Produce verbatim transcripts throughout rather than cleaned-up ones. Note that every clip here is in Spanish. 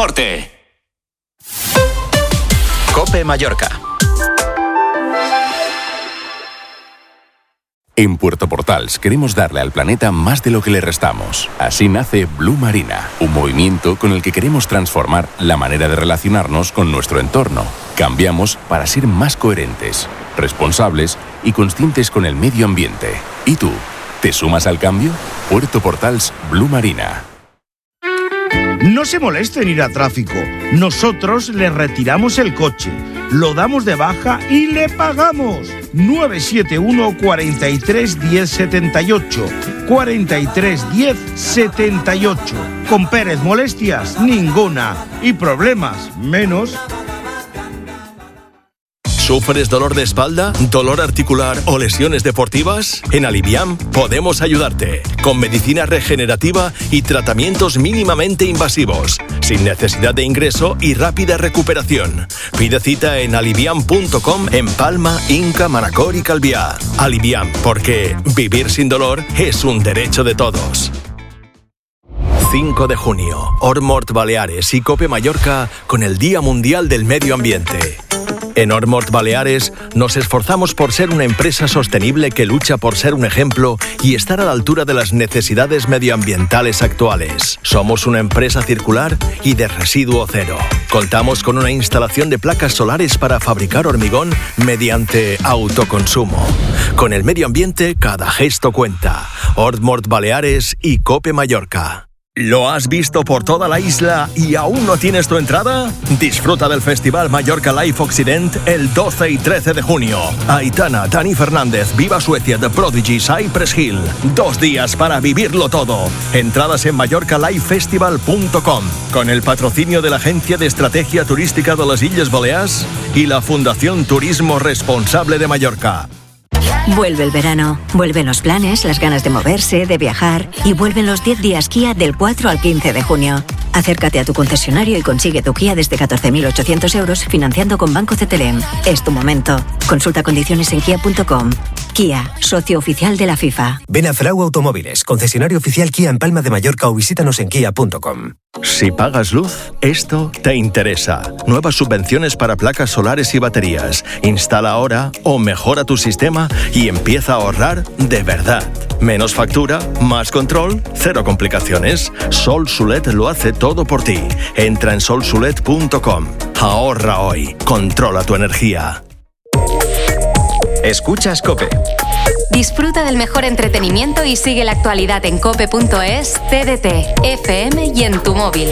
deporte. COPE Mallorca. En Puerto Portals queremos darle al planeta más de lo que le restamos. Así nace Blue Marina, un movimiento con el que queremos transformar la manera de relacionarnos con nuestro entorno. Cambiamos para ser más coherentes, responsables y conscientes con el medio ambiente. ¿Y tú? ¿Te sumas al cambio? Puerto Portals Blue Marina. No se moleste en ir a tráfico. Nosotros le retiramos el coche, lo damos de baja y le pagamos. nueve siete uno, cuatro tres, uno cero siete ocho. cuatro tres, uno cero siete ocho. Con Pérez, molestias ninguna. Y problemas menos. ¿Sufres dolor de espalda, dolor articular o lesiones deportivas? En Aliviam podemos ayudarte, con medicina regenerativa y tratamientos mínimamente invasivos, sin necesidad de ingreso y rápida recuperación. Pide cita en aliviam punto com en Palma, Inca, Manacor y Calviá. Aliviam, porque vivir sin dolor es un derecho de todos. cinco de junio, Ormort Baleares y COPE Mallorca con el Día Mundial del Medio Ambiente. En Ormort Baleares nos esforzamos por ser una empresa sostenible que lucha por ser un ejemplo y estar a la altura de las necesidades medioambientales actuales. Somos una empresa circular y de residuo cero. Contamos con una instalación de placas solares para fabricar hormigón mediante autoconsumo. Con el medio ambiente, cada gesto cuenta. Ormort Baleares y COPE Mallorca. ¿Lo has visto por toda la isla y aún no tienes tu entrada? Disfruta del Festival Mallorca Live Occident el doce y trece de junio. Aitana, Dani Fernández, Viva Suecia, The Prodigy, Cypress Hill. Dos días para vivirlo todo. Entradas en mallorca live festival punto com. Con el patrocinio de la Agencia de Estrategia Turística de las Illes Balears y la Fundación Turismo Responsable de Mallorca. Vuelve el verano, vuelven los planes, las ganas de moverse, de viajar y vuelven los diez días Kia del cuatro al quince de junio. Acércate a tu concesionario y consigue tu Kia desde catorce mil ochocientos euros financiando con Banco C T L M. Es tu momento. Consulta condiciones en kia punto com. Kia, socio oficial de la FIFA. Ven a Frau Automóviles, concesionario oficial Kia en Palma de Mallorca o visítanos en kia punto com. Si pagas luz, esto te interesa. Nuevas subvenciones para placas solares y baterías. Instala ahora o mejora tu sistema y empieza a ahorrar de verdad. Menos factura, más control, cero complicaciones. Sol Sulet lo hace todo por ti. Entra en sol sulet punto com. Ahorra hoy. Controla tu energía. Escuchas COPE. Disfruta del mejor entretenimiento y sigue la actualidad en cope punto es, T D T, F M y en tu móvil.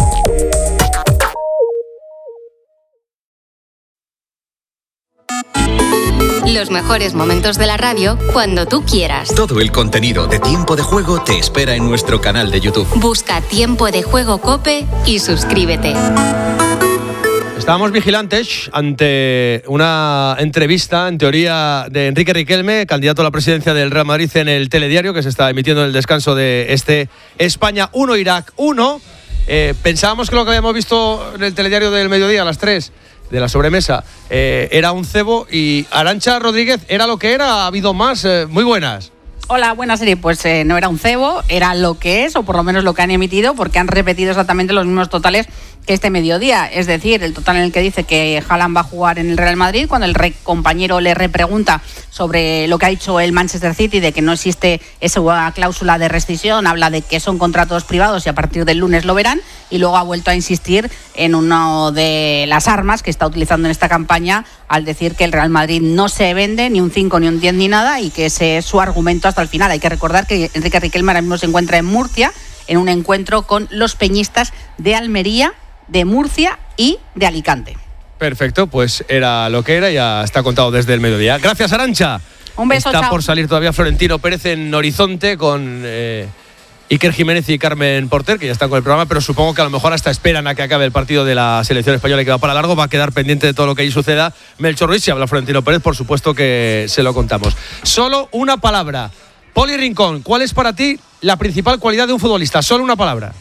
Los mejores momentos de la radio cuando tú quieras. Todo el contenido de Tiempo de Juego te espera en nuestro canal de YouTube. Busca Tiempo de Juego COPE y suscríbete. Estábamos vigilantes ante una entrevista, en teoría, de Enrique Riquelme, candidato a la presidencia del Real Madrid, en el telediario que se está emitiendo en el descanso de este España uno, Irak uno. Eh, pensábamos que lo que habíamos visto en el telediario del mediodía a las tres de la sobremesa eh, era un cebo, y Arantxa Rodríguez era lo que era. Ha habido más. Eh, muy buenas. Hola, buenas, serie. Pues eh, no era un cebo, era lo que es, o por lo menos lo que han emitido, porque han repetido exactamente los mismos totales que este mediodía. Es decir, el total en el que dice que Haaland va a jugar en el Real Madrid, cuando el re compañero le repregunta sobre lo que ha dicho el Manchester City, de que no existe esa cláusula de rescisión, habla de que son contratos privados y a partir del lunes lo verán, y luego ha vuelto a insistir en una de las armas que está utilizando en esta campaña, al decir que el Real Madrid no se vende ni un cinco, ni un diez, ni nada, y que ese es su argumento hasta el final. Hay que recordar que Enrique Riquelme ahora mismo se encuentra en Murcia en un encuentro con los peñistas de Almería, de Murcia y de Alicante. Perfecto, pues era lo que era, ya está contado desde el mediodía. Gracias, Arantxa. Un beso, Está chao. por salir todavía Florentino Pérez en Horizonte con eh, Iker Jiménez y Carmen Porter, que ya están con el programa, pero supongo que a lo mejor hasta esperan a que acabe el partido de la selección española, que va para largo. Va a quedar pendiente de todo lo que ahí suceda Melchor Ruiz. Si habla Florentino Pérez, por supuesto que se lo contamos. Solo una palabra. Poli Rincón, ¿cuál es para ti la principal cualidad de un futbolista? Solo una palabra.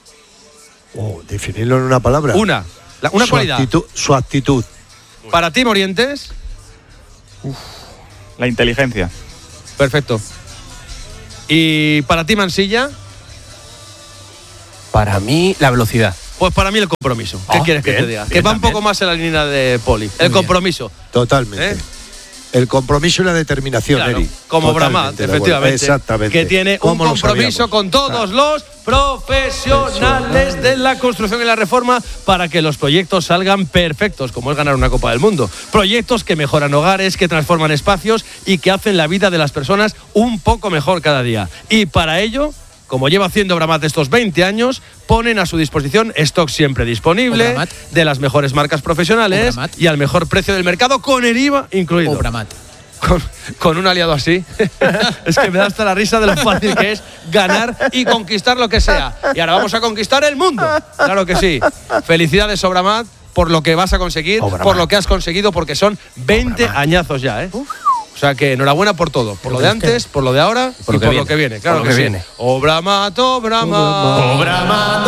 Oh, definirlo en una palabra. Una. La, una su cualidad. Actitud, su actitud. Para ti, Morientes. Uf, la inteligencia. Perfecto. ¿Y para ti, Mansilla? Para mí, la velocidad. Pues para mí el compromiso. ¿Qué oh, quieres bien, que te diga? bien Que va también. un poco más en la línea de Poli. El compromiso. Totalmente. ¿Eh? El compromiso y la determinación, Claro, Eri. como Totalmente Bramat, de acuerdo. efectivamente. Exactamente. Que tiene un ¿Cómo lo compromiso sabíamos? con todos los profesionales de la construcción y la reforma para que los proyectos salgan perfectos, como es ganar una Copa del Mundo. Proyectos que mejoran hogares, que transforman espacios y que hacen la vida de las personas un poco mejor cada día. Y para ello, como lleva haciendo Bramat estos veinte años, ponen a su disposición stock siempre disponible, de las mejores marcas profesionales y al mejor precio del mercado, con el I V A incluido. O Bramat. Con, con un aliado así, es que me da hasta la risa de lo fácil que es ganar y conquistar lo que sea. Y ahora vamos a conquistar el mundo. Claro que sí. Felicidades, Obramat, por lo que vas a conseguir, Obramat. por lo que has conseguido, porque son veinte Obramat. Añazos ya, ¿eh? O sea que enhorabuena por todo, por lo de antes, por lo de ahora y por lo que viene. Claro que viene. Obramat, Obramat. Obramat,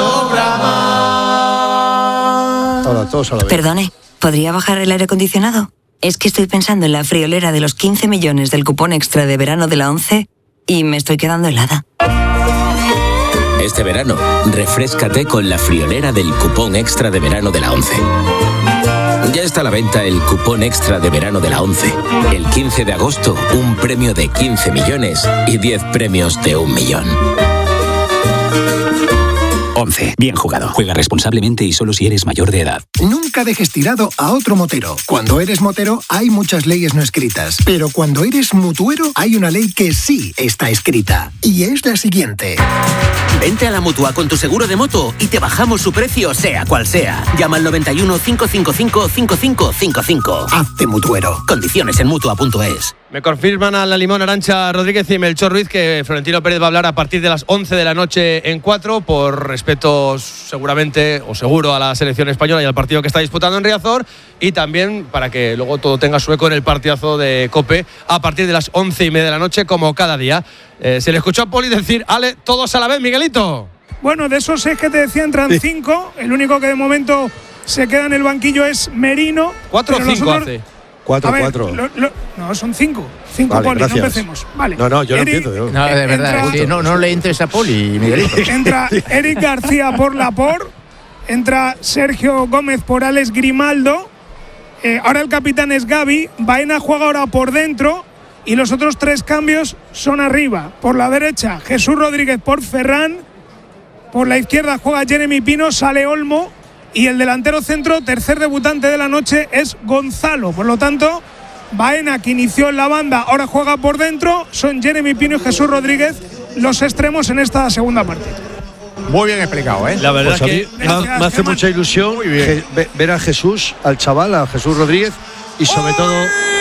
Obramat. Ahora, todos a la vez. Perdone, ¿podría bajar el aire acondicionado? Es que estoy pensando en la friolera de los quince millones del cupón extra de verano de la ONCE y me estoy quedando helada. Este verano, refréscate con la friolera del cupón extra de verano de la ONCE. Ya está a la venta el cupón extra de verano de la ONCE. El quince de agosto, un premio de quince millones y diez premios de un millón. ONCE. Bien jugado. Juega responsablemente y solo si eres mayor de edad. Nunca dejes tirado a otro motero. Cuando eres motero hay muchas leyes no escritas, pero cuando eres mutuero hay una ley que sí está escrita. Y es la siguiente. Vente a la Mutua con tu seguro de moto y te bajamos su precio sea cual sea. Llama al noventa y uno, cinco cinco cinco, cinco cinco cinco cinco. Hazte mutuero. Condiciones en mutua punto es. Me confirman a la Limón, Arantxa Rodríguez y Melchor Ruiz que Florentino Pérez va a hablar a partir de las once de la noche en cuatro, por respeto seguramente o seguro a la selección española y al partido que está disputando en Riazor, y también para que luego todo tenga su eco en el partidazo de COPE a partir de las once y media de la noche, como cada día. Eh, se le escuchó a Poli decir, ale, todos a la vez, Miguelito. Bueno, de esos seis que te decía entran sí. cinco, el único que de momento se queda en el banquillo es Merino. Cuatro o cinco hace. Cuatro, ver, cuatro. Lo, lo, no, son cinco. Cinco, vale, Poli, gracias. no empecemos. Vale. No, no, yo Eric, no empiezo. Yo. No, de verdad, entra, sí, no, no le entres a Poli, Miguelito. Entra Eric García por Laporte, entra Sergio Gómez por Alex Grimaldo, eh, ahora el capitán es Gavi, Baena juega ahora por dentro y los otros tres cambios son arriba. Por la derecha, Jesús Rodríguez por Ferran, por la izquierda juega Jeremy Pino, sale Olmo y el delantero centro, tercer debutante de la noche, es Gonzalo. Por lo tanto, Baena, que inició en la banda, ahora juega por dentro, son Jeremy Pino y Jesús Rodríguez los extremos en esta segunda parte. Muy bien explicado, ¿eh? La verdad pues que me, me hace mucha ilusión je, ver a Jesús, al chaval, a Jesús Rodríguez y sobre todo...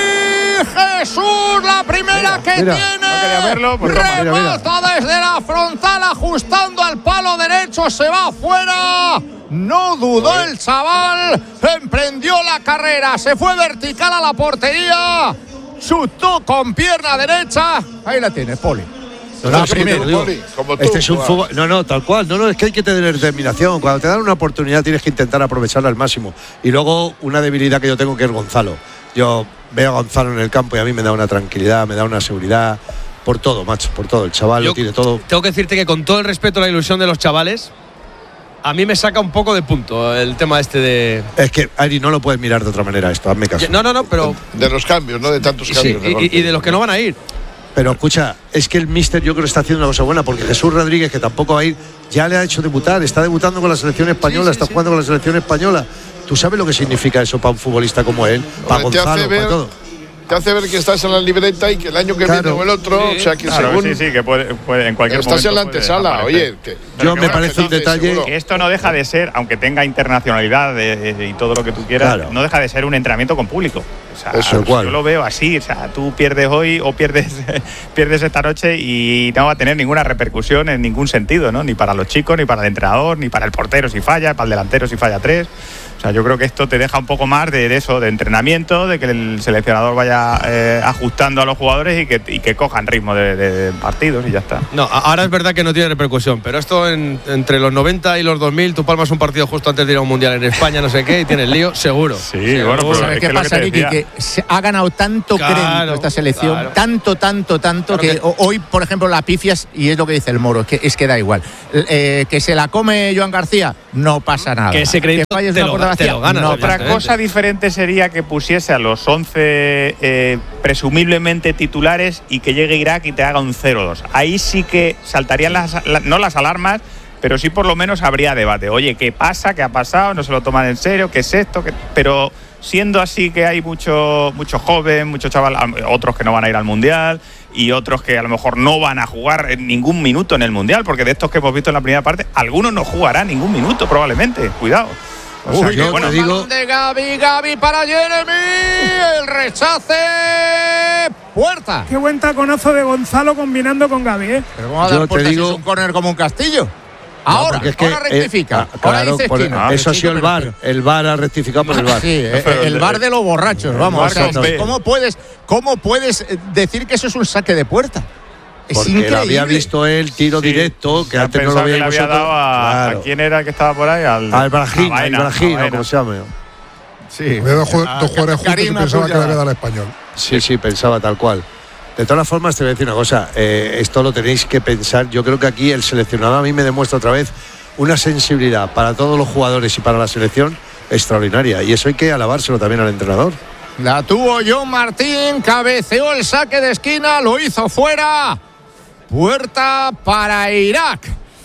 Jesús, la primera mira, que mira. tiene. No quería verlo, pues toma. Mira, mira. Remata desde la frontal, ajustando al palo derecho, se va afuera. No dudó el chaval, emprendió la carrera, se fue vertical a la portería, chutó con pierna derecha. Ahí la tienes, Poli. No, no, primero, digo, como tú, este es un fútbol, no, no, tal cual. No, no, es que hay que tener determinación. Cuando te dan una oportunidad tienes que intentar aprovecharla al máximo. Y luego una debilidad que yo tengo, que es Gonzalo. Yo veo a Gonzalo en el campo y a mí me da una tranquilidad, me da una seguridad. Por todo, macho, por todo. El chaval yo lo tiene todo. Tengo que decirte que con todo el respeto a la ilusión de los chavales, a mí me saca un poco de punto el tema este de... Es que, Ari, no lo puedes mirar de otra manera esto, hazme caso. No, no, no, pero... De los cambios, ¿no? De tantos cambios. Sí, de y, y de los que no van a ir. Pero escucha, es que el míster yo creo que está haciendo una cosa buena, porque Jesús Rodríguez, que tampoco va a ir, ya le ha hecho debutar, está debutando con la selección española, sí, sí, está sí. jugando con la selección española. ¿Tú sabes lo que significa eso para un futbolista como él? Para Hombre, Gonzalo, ver, para todo. Te hace ver que estás en la libreta y que el año que claro. viene o el otro, sí, o sea, que claro, según... Sí, sí, que puede, puede en cualquier estás momento en la antesala, oye. Que, yo me parece un detalle... Que esto no deja de ser, aunque tenga internacionalidad de, de, y todo lo que tú quieras, claro. no deja de ser un entrenamiento con público. O sea, eso, yo lo veo así, o sea, tú pierdes hoy o pierdes, pierdes esta noche y no va a tener ninguna repercusión en ningún sentido, ¿no? Ni para los chicos, ni para el entrenador, ni para el portero si falla, para el delantero si falla tres. O sea, yo creo que esto te deja un poco más de, de eso, de entrenamiento, de que el seleccionador vaya eh, ajustando a los jugadores y que, y que cojan ritmo de, de partidos y ya está. No, ahora es verdad que no tiene repercusión, pero esto en, entre los noventa y los dos mil, tú palmas un partido justo antes de ir a un mundial en España, no sé qué, y tienes lío, seguro. Sí, seguro. bueno, pues ¿sabes qué pasa, Ricky? Que, se ha ganado tanto Claro, crédito esta selección, claro. tanto, tanto, tanto, Claro que, que- o- hoy, por ejemplo, la pifias, y es lo que dice el Moro, es que, es que da igual. Eh, que se la come Joan García, no pasa nada. Que ese crédito falles te una lo- portería te lo ganas, no obviamente. pasa Otra nada. cosa diferente sería que pusiese a los once eh, presumiblemente titulares y que llegue Irak y te haga un cero dos. Ahí sí que saltarían las, la- no las alarmas, pero sí por lo menos habría debate. Oye, ¿qué pasa? ¿Qué ha pasado? ¿No se lo toman en serio? ¿Qué es esto? ¿Qué? Pero siendo así que hay mucho, mucho joven, mucho chaval, otros que no van a ir al Mundial y otros que a lo mejor no van a jugar en ningún minuto en el Mundial, porque de estos que hemos visto en la primera parte, algunos no jugarán ningún minuto probablemente. Cuidado. O sea Uy, que, yo bueno, te digo, Balón de Gavi, Gavi para Jeremy, el rechace, puerta. Qué buen taconazo de Gonzalo combinando con Gavi, ¿eh? Pero vamos a Yo dar te puerta si digo- es un córner como un castillo. no, Ahora, porque es que, ahora rectifica. eh, ah, ahora claro, dice por- esquina. eso ha sido el VAR. El VAR ha rectificado por el VAR. Sí, eh, el bar de los borrachos, vamos. bar O sea, con B. ¿cómo puedes, cómo puedes eh, decir que eso es un saque de puerta? Es Porque increíble. lo había visto él, tiro Sí, directo, que se antes no lo pensaba que le veíamos había dado a, Claro. ¿a quién era el que estaba por ahí? Al, Al Brahim, a al Baena, Brahim, a Baena. como se llama. Sí. Había dos, ju- Ah, dos jugadores juntos y Karim pensaba que le Abdul-Jabbar. había dado al español. Sí, sí, pensaba tal cual. De todas formas, te voy a decir una cosa. eh, esto lo tenéis que pensar. Yo creo que aquí el seleccionado a mí me demuestra otra vez una sensibilidad para todos los jugadores y para la selección extraordinaria. Y eso hay que alabárselo también al entrenador. La tuvo John Martín, cabeceó el saque de esquina, lo hizo fuera. Puerta para Irak.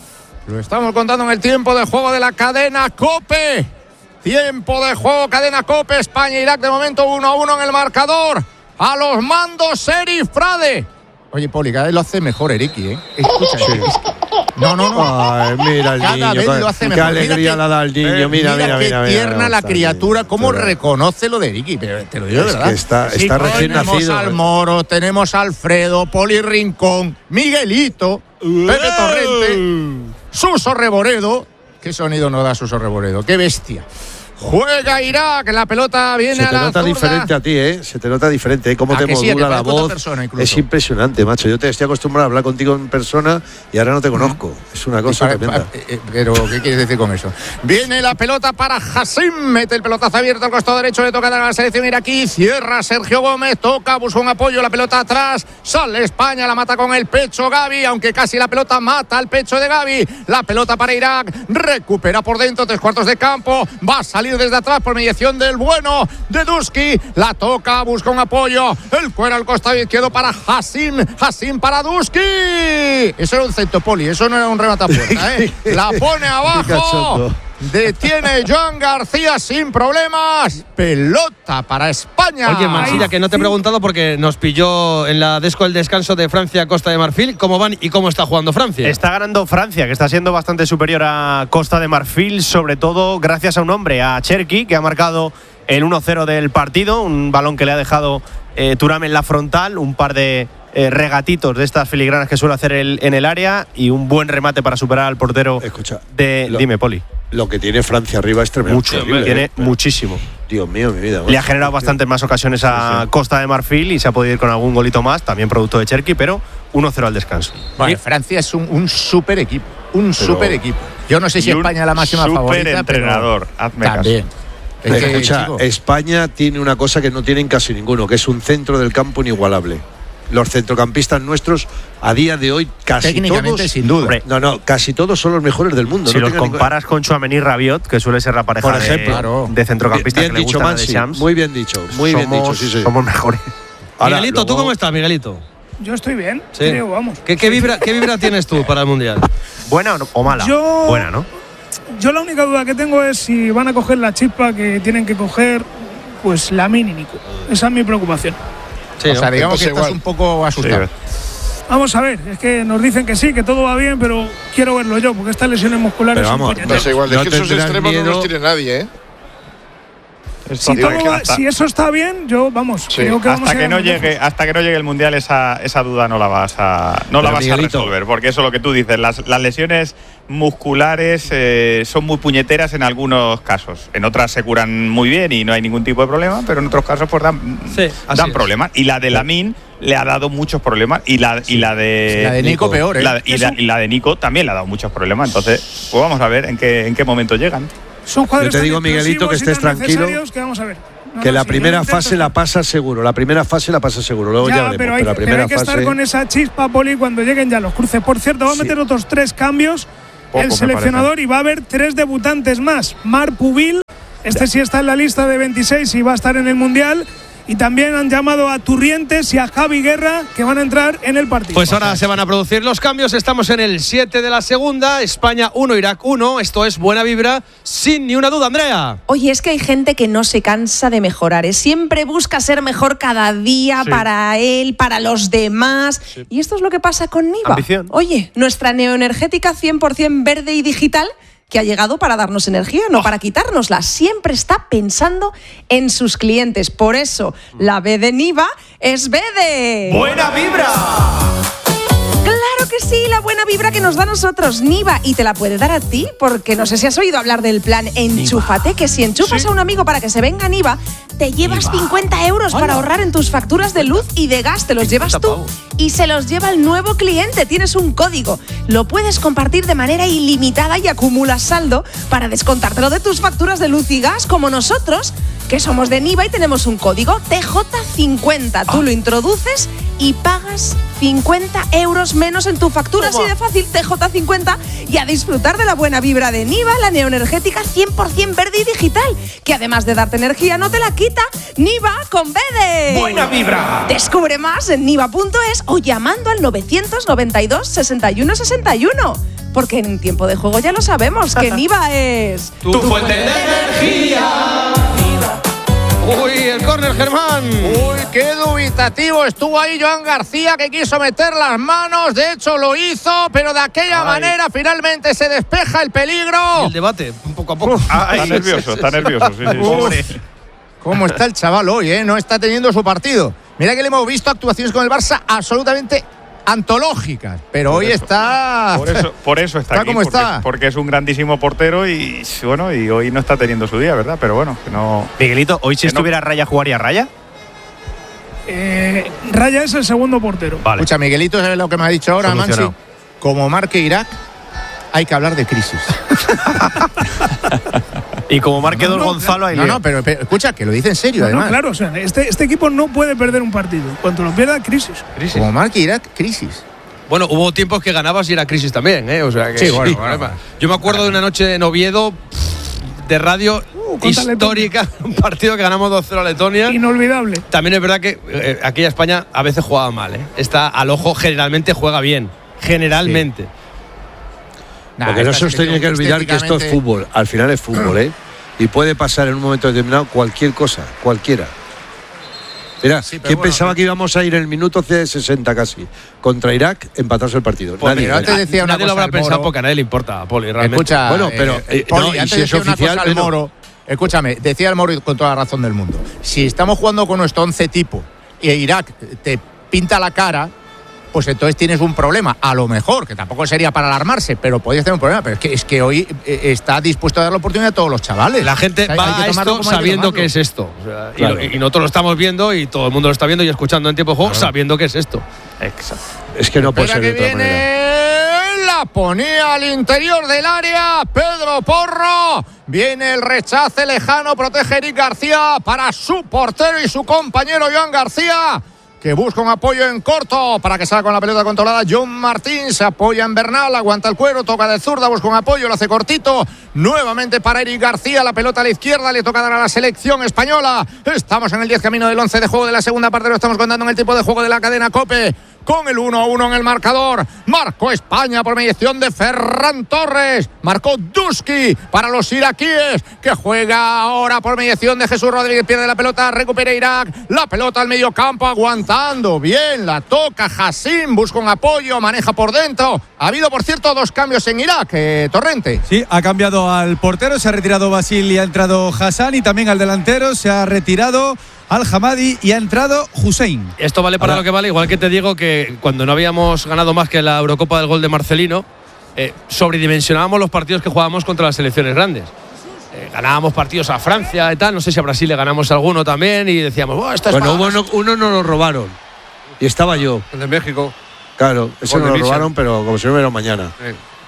Lo estamos contando en el tiempo de juego de la cadena COPE. Tiempo de juego, cadena COPE, España-Irak de momento uno a uno en el marcador. A los mandos, Serif Frade. Oye, Poli, cada vez lo hace mejor Eriki, ¿eh? Escucha, Sí. No, no, no. Ay, mira el Cada niño. vez qué- lo hace qué mejor. alegría Mira que- le da al niño. eh, Mira, mira, qué mira. mira, tierna mira, la está criatura, bien, cómo pero- reconoce lo de Eriki. Pero te lo digo de Es verdad. que está- Sí, está recién tenemos nacido. al Moro, tenemos a Alfredo, Poli Rincón, Miguelito, Pepe Torrente, Suso Reboredo. ¿Qué sonido no da Suso Reboredo? ¡Qué bestia! Juega Irak, la pelota viene Se a te la nota zurda. diferente a ti, ¿eh? Se te nota diferente, ¿eh? Cómo ¿A te que sí? modula Te la parezco otra voz. persona incluso. Es impresionante, macho. Yo te estoy acostumbrado a hablar contigo en persona y ahora no te conozco. Es una cosa Para- tremenda. pa- eh, Pero, ¿qué quieres decir con eso? Viene la pelota para Hassim, mete el pelotazo abierto al costado derecho, le toca dar a la selección iraquí, cierra Sergio Gómez, toca, busca un apoyo, la pelota atrás, sale España, la mata con el pecho Gavi, aunque casi la pelota mata al pecho de Gavi, la pelota para Irak, recupera por dentro, tres cuartos de campo, va a salir desde atrás por mediación del bueno de Duski, la toca, busca un apoyo, el cuero al costado izquierdo para Hassim, Hassim para Duski, eso era un centopoli, eso no era un rematapuerta, ¿eh? La pone abajo. cachondo. Detiene Joan García sin problemas. Pelota para España. Oye, Mansilla, que no te he preguntado porque nos pilló en la desco el descanso de Francia-Costa de Marfil. ¿Cómo van y cómo está jugando Francia? Está ganando Francia, que está siendo bastante superior a Costa de Marfil, sobre todo gracias a un hombre, a Cherki, que ha marcado el uno cero del partido. Un balón que le ha dejado eh, Thuram en la frontal, un par de eh, regatitos de estas filigranas que suele hacer el, en el área y un buen remate para superar al portero Escucha, de. lo- Dime, Poli. Lo que tiene Francia arriba es tremendo. Mucho, terrible, tiene ¿eh? muchísimo. Dios mío, mi vida. Le ha generado bastantes más ocasiones a Sí, sí. Costa de Marfil y se ha podido ir con algún golito más, también producto de Cherki, pero uno cero al descanso. Bueno, Francia es un, un super equipo. Un Pero- super equipo. Yo no sé si Y un España es la máxima super favorita. entrenador, pero hazme caso. también. Es que, Escucha, chico, España tiene una cosa que no tienen casi ninguno, que es un centro del campo inigualable. Los centrocampistas nuestros, a día de hoy, casi técnicamente, todos. sin duda. Hombre, No, no, casi todos son los mejores del mundo. si no los tengan comparas con Tchouaméni y Rabiot, que suele ser la pareja Por ejemplo, de, claro. de centrocampistas Bien que le dicho, gustan a Mansi. Deschamps, Muy bien dicho, muy bien somos- dicho, sí, sí. somos mejores. Ahora, Miguelito, ¿tú luego- cómo estás, Miguelito? Yo estoy bien, Sí. creo, vamos. ¿Qué, qué vibra, ¿Qué vibra tienes tú para el Mundial? ¿Buena o, no- o mala? Yo- Buena, ¿no? Yo la única duda que tengo es si van a coger la chispa que tienen que coger, pues la mini Nico. Esa es mi preocupación. Sí, o ¿no? sea, digamos que Entonces estás igual. un poco asustado. Vamos a ver, es que nos dicen que sí, que todo va bien, pero quiero verlo yo, porque estas lesiones musculares Pero son vamos, puñeteras. No sé, igual, No es que esos tendrás extremos no miedo. los tiene nadie, ¿eh? Si, Digo, todo que va- hasta, si eso está bien, yo, vamos, Sí, creo que vamos hasta a que ir no muy lejos. llegue, hasta que no llegue el Mundial, esa, esa duda no la vas a, no la Pero, vas a Miguelito. resolver, porque eso es lo que tú dices. Las, las lesiones musculares eh, son muy puñeteras en algunos casos. En otras se curan muy bien y no hay ningún tipo de problema, pero en otros casos pues dan, Sí, así dan es. problemas. Y la de Lamin le ha dado muchos problemas y la, y la de La de Nico peor, ¿eh? la- y, la, y la de Nico también le ha dado muchos problemas. Entonces, pues vamos a ver en qué, en qué momento llegan. Son jugadores Yo te digo, tan Miguelito, que explosivos estés y tan tranquilo. necesarios que vamos a ver. No, que no, la sí, primera yo intento fase la pasa seguro. La primera fase la pasa seguro. Luego ya, Ya, veremos. pero hay, pero la pero primera hay que fase. estar con esa chispa, Poli, cuando lleguen ya los cruces. Por cierto, va a Sí. meter otros tres cambios Poco, el me seleccionador y va a haber tres debutantes más. Marc Pubil, este sí está en la lista de veintiséis y va a estar en el Mundial. Y también han llamado a Turrientes y a Javi Guerra, que van a entrar en el partido. Pues ahora se van a producir los cambios. Estamos en el siete de la segunda. España uno, Irak uno. Esto es buena vibra, sin ni una duda, Andrea. Oye, es que hay gente que no se cansa de mejorar, ¿eh? Siempre busca ser mejor cada día, Sí. para él, para los demás. Sí. Y esto es lo que pasa con Niva. Ambición. Oye, nuestra neoenergética cien por ciento verde y digital, que ha llegado para darnos energía, no Oh. para quitárnosla. Siempre está pensando en sus clientes. Por eso, la B de Niva es B de... ¡Buena vibra! Claro que sí, la buena vibra que nos da a nosotros Niva, y te la puede dar a ti, porque no sé si has oído hablar del plan Enchúfate, que si enchufas ¿Sí? a un amigo para que se venga Niva, te llevas cincuenta euros para ahorrar en tus facturas de luz y de gas, te los llevas tú pavos. y se los lleva el nuevo cliente. Tienes un código, lo puedes compartir de manera ilimitada y acumulas saldo para descontártelo de tus facturas de luz y gas, como nosotros, que somos de Niva y tenemos un código T J cincuenta. Tú lo introduces y pagas cincuenta euros menos en tu factura. Así de fácil, T J cincuenta, y a disfrutar de la buena vibra de Niva, la neoenergética cien por ciento verde y digital, que además de darte energía no te la quita. Niva con B de... ¡Buena vibra! Descubre más en niva punto es o llamando al novecientos noventa y dos, sesenta y uno sesenta y uno. Porque en tiempo de juego ya lo sabemos, que Niva es... Tu fuente de energía. Uy, el córner, Germán. Uy, qué dubitativo estuvo ahí Joan García, que quiso meter las manos, de hecho lo hizo, pero de aquella Ay. manera finalmente se despeja el peligro. El debate, poco a poco. Está nervioso, está nervioso. Sí, sí, Uf, ¿cómo está el chaval hoy, eh? No está teniendo su partido. Mira que le hemos visto actuaciones con el Barça absolutamente antológicas, pero Por hoy eso, está... Por eso, por eso está, Está aquí, como porque, está. porque es un grandísimo portero y bueno, y hoy no está teniendo su día, ¿verdad? Pero bueno, que no. Miguelito, hoy si Que no. estuviera Raya, ¿jugaría Raya? Eh, Raya es el segundo portero. Vale. Escucha, Miguelito, ¿sabes lo que me ha dicho ahora, Mansi? Solucionado. Como marque Irak, hay que hablar de crisis. Y como marque Don No, no, Gonzalo, ahí No, leo. no, pero, pero escucha, que lo dice en serio, No, no, además. claro, o sea, este, este equipo no puede perder un partido. Cuando lo pierda, crisis. Crisis. Como marque Irak, crisis. Bueno, hubo tiempos que ganabas y era crisis también, ¿eh? O sea que Sí, bueno, bueno. Yo me acuerdo de una noche en Oviedo de radio Uh, contra histórica, un partido que ganamos dos cero a Letonia. Inolvidable. También es verdad que eh, aquella España a veces jugaba mal, ¿eh? Está al ojo, generalmente juega bien. Generalmente. Nah, Porque no esta se os tiene que olvidar que esto es estéticamente- fútbol. Al final es fútbol, ¿eh? Y puede pasar en un momento determinado cualquier cosa, cualquiera. Mira, Sí, pero ¿quién bueno, pensaba que íbamos a ir en el minuto sesenta casi? Contra Irak, empatarse el partido. Pues Nadie. mira, antes decía una Nadie lo cosa habrá al pensado Moro. porque a nadie le importa, Poli, realmente. Escucha, Bueno, pero, eh, eh, Poli, no, y antes si es decía una oficial, cosa al bueno. Moro. Escúchame, decía el Moro con toda la razón del mundo. Si estamos jugando con nuestro once tipo y Irak te pinta la cara, pues entonces tienes un problema. A lo mejor, que tampoco sería para alarmarse, pero podrías tener un problema. Pero es que, es que hoy eh, está dispuesto a dar la oportunidad a todos los chavales. La gente Hay- va hay que a tomarlo esto como hay que sabiendo tomarlo. que es esto. O sea, y Claro. lo- y, nosotros lo estamos viendo y todo el mundo lo está viendo y escuchando en tiempo de juego sabiendo que es esto. Exacto. Es que no puede Espera ser de que otra manera. viene, la ponía al interior del área, Pedro Porro. Viene el rechace lejano, protege Eric García para su portero y su compañero Joan García, que busca un apoyo en corto para que salga con la pelota controlada. John Martín se apoya en Bernal, aguanta el cuero, toca de zurda, busca un apoyo, lo hace cortito. Nuevamente para Eric García, la pelota a la izquierda, le toca dar a la selección española. Estamos en el diez camino del once de juego de la segunda parte, lo estamos contando en el tiempo de juego de la cadena COPE. Con el uno a uno en el marcador. Marcó España por mediación de Ferran Torres. Marcó Duski para los iraquíes, que juega ahora por mediación de Jesús Rodríguez. Pierde la pelota, recupera Irak. La pelota al medio campo, aguantando bien. La toca Hassim, busca un apoyo, maneja por dentro. Ha habido, por cierto, dos cambios en Irak, eh, Torrente. Sí, ha cambiado al portero, se ha retirado Basil y ha entrado Hassan, y también al delantero se ha retirado Al-Hamadi y ha entrado Hussein. Esto vale para Ahora, lo que vale, igual que te digo que cuando no habíamos ganado más que la Eurocopa del gol de Marcelino, eh, sobredimensionábamos los partidos que jugábamos contra las selecciones grandes. Eh, ganábamos partidos a Francia y tal, no sé si a Brasil le ganamos alguno también y decíamos, oh, esto es Bueno, para- uno, uno no lo robaron. Y estaba yo. El de México. Claro, ese Gol no de lo Michel. robaron, pero como si no hubiera mañana. Eh,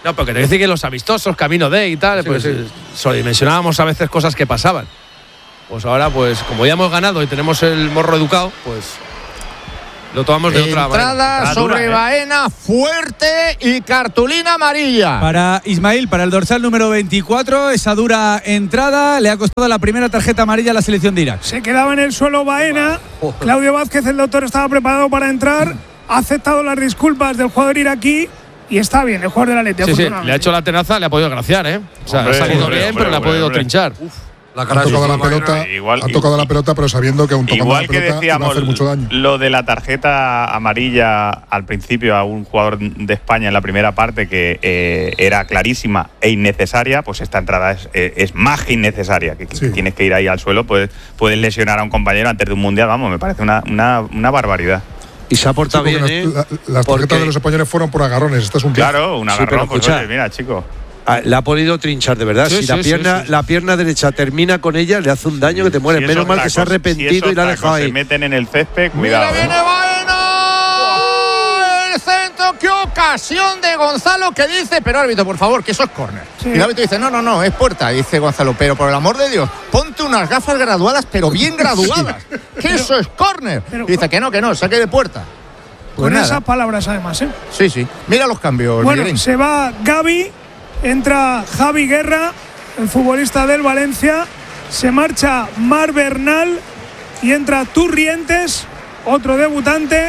No, porque te decía que los amistosos, camino de y tal, sí, pues sí. sobredimensionábamos a veces cosas que pasaban. Pues ahora, pues como ya hemos ganado y tenemos el morro educado, pues lo tomamos de Entrada otra manera. Entrada sobre dura, ¿eh? Baena, fuerte y cartulina amarilla. Para Ismail, para el dorsal número veinticuatro, esa dura entrada le ha costado la primera tarjeta amarilla a la selección de Irak. Se quedaba en el suelo Baena. Claudio Vázquez, el doctor, estaba preparado para entrar. Ha aceptado las disculpas del jugador iraquí. Y está bien, el jugador de la Leti. Sí, sí, le ha hecho la tenaza, le ha podido graciar, ¿eh? O sea, hombre, ha salido hombre, bien, hombre, pero le ha podido hombre. trinchar. Uf. La ha tocado la pelota, igual, ha tocado la pelota, pero sabiendo que un tocando igual la pelota que decíamos, va a hacer mucho daño. Lo de la tarjeta amarilla al principio a un jugador de España en la primera parte que eh, era clarísima e innecesaria, pues esta entrada es, eh, es más que innecesaria. Que, que sí. Tienes que ir ahí al suelo, puedes, puedes lesionar a un compañero antes de un mundial, vamos, me parece una, una, una barbaridad. Y se ha portado sí, bien, las, ¿eh? la, las tarjetas porque... de los españoles fueron por agarrones. Esto es un claro, un agarrón. Sí, pues escucha, oye, mira, chico. La ha podido trinchar, de verdad. Sí, si sí, la pierna sí, sí. la pierna derecha termina con ella, le hace un daño que te muere. Si Menos mal que se ha arrepentido si y la ha dejado ahí. Se meten en el césped, cuidado. ¡Mira, viene Baena! El centro, qué ocasión de Gonzalo, que dice, pero árbitro, por favor, que eso es córner. Sí. Y el árbitro dice, no, no, no, es puerta, dice Gonzalo, pero por el amor de Dios, ponte unas gafas graduadas, pero bien graduadas, sí. que eso es córner. Y dice que no, que no, saque de puerta. Pues con nada. Esas palabras además, ¿eh? Sí, sí. Mira los cambios. Bueno, Miguelín. Se va Gavi, entra Javi Guerra, el futbolista del Valencia, se marcha Mar Bernal y entra Turrientes, otro debutante,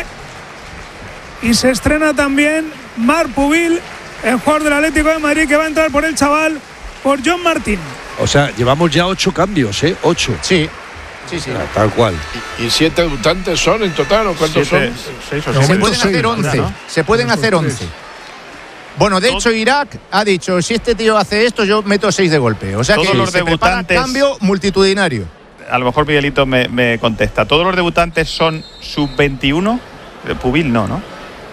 y se estrena también Mar Pubil, el jugador del Atlético de Madrid, que va a entrar por el chaval, por John Martín. O sea, llevamos ya ocho cambios, ¿eh? Ocho. Sí. Sí, sí. Ah, tal cual. ¿Y, ¿Y siete debutantes son en total o cuántos siete, son? Seis o seis. Se pueden hacer once. ¿No? Se pueden hacer once. Bueno, de hecho, Irak ha dicho, si este tío hace esto, yo meto seis de golpe. O sea todos que los se debutantes, cambio multitudinario. A lo mejor Miguelito me, me contesta. ¿Todos los debutantes son sub veintiuno? Pubil no, ¿no?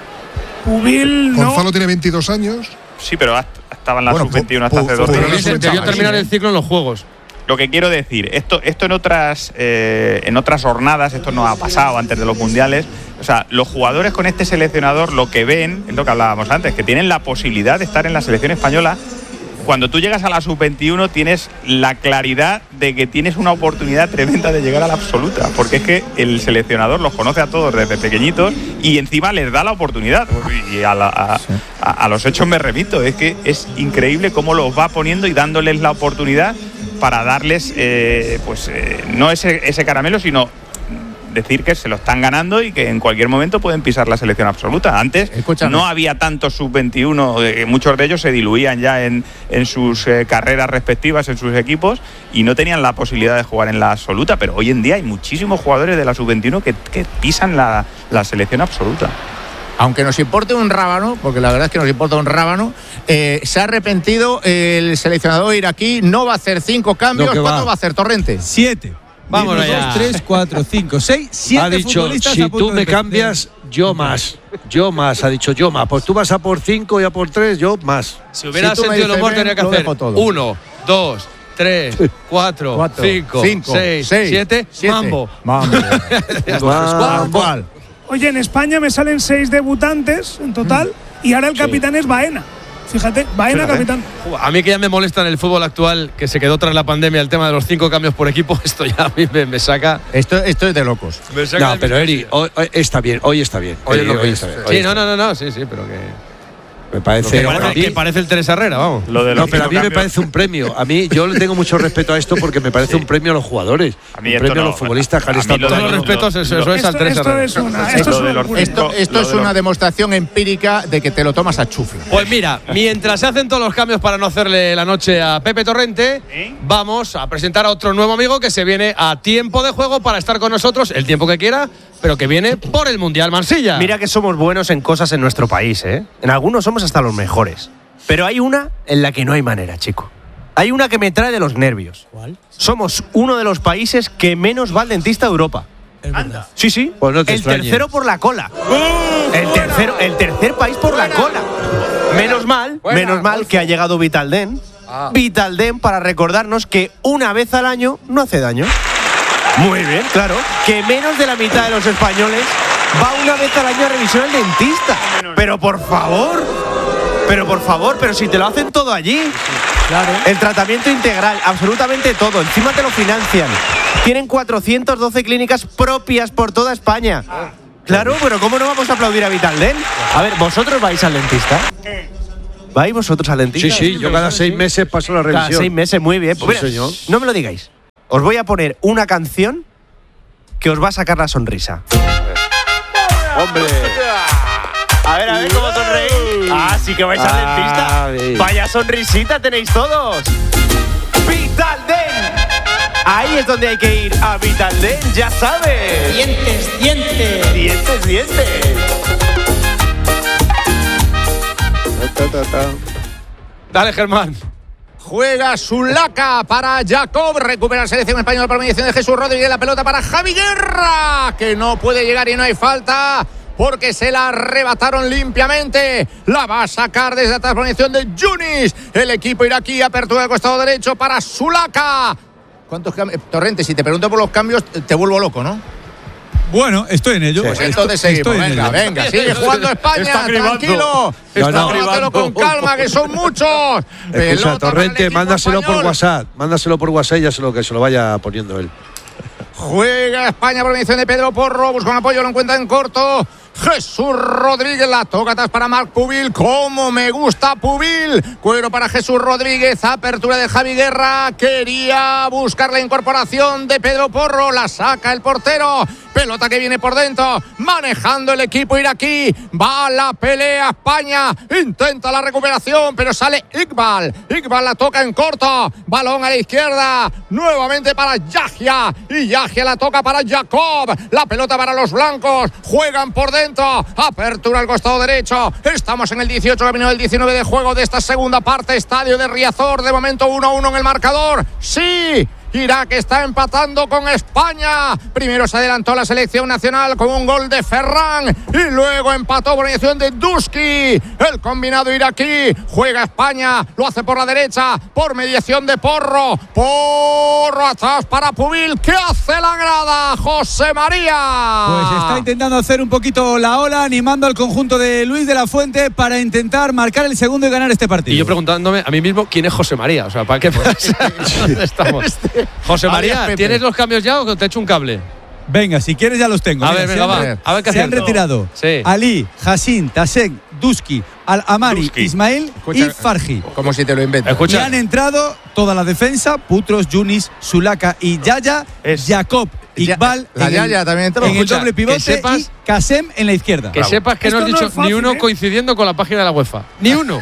Pubil no. Gonzalo tiene veintidós años. Sí, pero estaba en la bueno, sub veintiuno hasta hace dos años. Debió terminar el ciclo en los Juegos. Lo que quiero decir, esto, esto en otras eh, en otras jornadas, esto no ha pasado antes de los mundiales. O sea, los jugadores con este seleccionador lo que ven, es lo que hablábamos antes, que tienen la posibilidad de estar en la selección española. Cuando tú llegas a la sub veintiuno tienes la claridad de que tienes una oportunidad tremenda de llegar a la absoluta, porque es que el seleccionador los conoce a todos desde pequeñitos y encima les da la oportunidad. Y a, la, a, a, a los hechos me remito, es que es increíble cómo los va poniendo y dándoles la oportunidad para darles, eh, pues eh, no ese, ese caramelo, sino decir que se lo están ganando y que en cualquier momento pueden pisar la selección absoluta. Antes Escúchame. no había tantos sub veintiuno, eh, muchos de ellos se diluían ya en, en sus eh, carreras respectivas, en sus equipos, y no tenían la posibilidad de jugar en la absoluta, pero hoy en día hay muchísimos jugadores de la sub veintiuno que, que pisan la, la selección absoluta. Aunque nos importe un rábano, porque la verdad es que nos importa un rábano, eh, se ha arrepentido el seleccionador iraquí, no va a hacer cinco cambios. ¿Cuánto va. va a hacer, Torrente? Siete. Vamos allá. dos, tres, cuatro, cinco, seis, siete. Ha dicho, si tú me cambias, yo más. Yo más, ha dicho yo más. Pues tú vas a por cinco y a por tres, yo más. Si hubiera si sentido el humor, tendría que hacer uno, dos, tres, cuatro, cuatro cinco, cinco, seis, seis siete, siete. Mambo. Mambo. Mambo. Oye, en España me salen seis debutantes en total mm. y ahora el capitán sí. es Baena. Fíjate, Baena Fíjate. capitán. A mí que ya me molesta en el fútbol actual, que se quedó tras la pandemia el tema de los cinco cambios por equipo, esto ya a mí me, me saca… Esto, esto es de locos. No, pero Eri, hoy, hoy está bien, hoy está bien. Hoy, Eri, hoy, hoy está bien. Sí, no, no, no, no, sí, sí, pero que… Me parece, que parece, que parece el Teresa Herrera, vamos. Lo de no, pero a mí cambios. me parece un premio. A mí, yo le tengo mucho respeto a esto porque me parece sí. un premio a los jugadores. A mí un premio no, a los futbolistas que han estado todos los respetos, eso, eso es al Teresa Herrera. Esto, esto, esto, esto, esto es una demostración empírica de que te lo tomas a chufla. Pues mira, mientras se hacen todos los cambios para no hacerle la noche a Pepe Torrente, ¿Eh? vamos a presentar a otro nuevo amigo que se viene a tiempo de juego para estar con nosotros el tiempo que quiera, pero que viene por el Mundial Mansilla. Mira que somos buenos en cosas en nuestro país, ¿eh? En algunos somos hasta los mejores. Pero hay una en la que no hay manera, chico. Hay una que me trae de los nervios. ¿Cuál? Somos uno de los países que menos va al dentista de Europa. Anda. Sí, sí. Pues no te el extrañes. tercero por la cola. ¡Oh! El tercero, el tercer país por Buena. la cola. Menos mal, Buena, menos mal Golfo. que ha llegado Vitaldent. Ah. Vitaldent para recordarnos que una vez al año no hace daño. Muy bien, claro. Que menos de la mitad de los españoles va una vez al año a revisión al dentista. Pero por favor. Pero por favor, pero si te lo hacen todo allí. Claro. El tratamiento integral, absolutamente todo. Encima te lo financian. Tienen cuatrocientas doce clínicas propias por toda España. Claro, pero ¿cómo no vamos a aplaudir a Vitaldent? A ver, ¿vosotros vais al dentista? ¿Vais vosotros al dentista? Sí, sí, yo cada seis meses paso la revisión. Cada seis meses, muy bien. Pues sí, mira, señor. No me lo digáis. Os voy a poner una canción que os va a sacar la sonrisa. ¡Hombre! A ver, a ver cómo sonreís. Ah, sí que vais al Ah, dentista. bien. Vaya sonrisita tenéis todos. Vitaldent. Ahí es donde hay que ir, a Vitaldent, ya sabes. Dientes, dientes. Dientes, dientes. Ta, ta, ta. Dale, Germán. Juega Zulaca para Jacob. Recupera la selección española por mediación de Jesús Rodríguez. La pelota para Javi Guerra, que no puede llegar y no hay falta porque se la arrebataron limpiamente. La va a sacar desde atrás por mediación de Yunis. El equipo iraquí, apertura del costado derecho para Zulaca. ¿Cuántos cambios? Torrente, si te pregunto por los cambios, te vuelvo loco, ¿no? Bueno, estoy en ello. Pues entonces seguimos. Venga, venga, sigue jugando España. Está Tranquilo. No, no. Tómatelo con calma, que son muchos. Escucha, Torrente, mándaselo por WhatsApp. Mándaselo por WhatsApp y ya se lo, que se lo vaya poniendo él. Juega España por mediación de Pedro Porro. Busca un apoyo, lo encuentra en corto. Jesús Rodríguez, la toca atrás para Marc Pubil. Como me gusta Pubil. Cuero para Jesús Rodríguez. Apertura de Javi Guerra. Quería buscar la incorporación de Pedro Porro. La saca el portero. Pelota que viene por dentro. Manejando el equipo iraquí. Va a la pelea España. Intenta la recuperación, pero sale Iqbal. Iqbal la toca en corto. Balón a la izquierda. Nuevamente para Yahya. Y Yahya la toca para Jacob. La pelota para los blancos. Juegan por dentro. Apertura al costado derecho. Estamos en el dieciocho, camino del diecinueve de juego de esta segunda parte. Estadio de Riazor. De momento uno a uno en el marcador. Sí. Irak está empatando con España. Primero se adelantó la selección nacional con un gol de Ferran y luego empató por mediación de Duski. El combinado iraquí. Juega España, lo hace por la derecha por mediación de Porro. Porro atrás para Pubil. ¿Qué hace la grada? José María. Pues está intentando hacer un poquito la ola, animando al conjunto de Luis de la Fuente para intentar marcar el segundo y ganar este partido. Y yo preguntándome a mí mismo quién es José María. O sea, ¿para qué ¿Dónde estamos? José María, ¿tienes los cambios ya o te echo un cable? Venga, si quieres ya los tengo. A Mira, ver, venga, va. han, A ver qué se han acierto. retirado Sí. Ali, Hassin, Tasek, Duski, Al-Amari, Duski. Ismail Escucha, y Farji. Como si te lo inventas. Y han entrado toda la defensa, Putros, Yunis, Zulaca y Yaya, Jacob, Iqbal La en, Yaya el, también entró. en el Escucha, doble que pivote sepas- y Kasem en la izquierda. Que sepas que no has Esto dicho es fácil, ni uno ¿eh? coincidiendo con la página de la UEFA. Ni uno.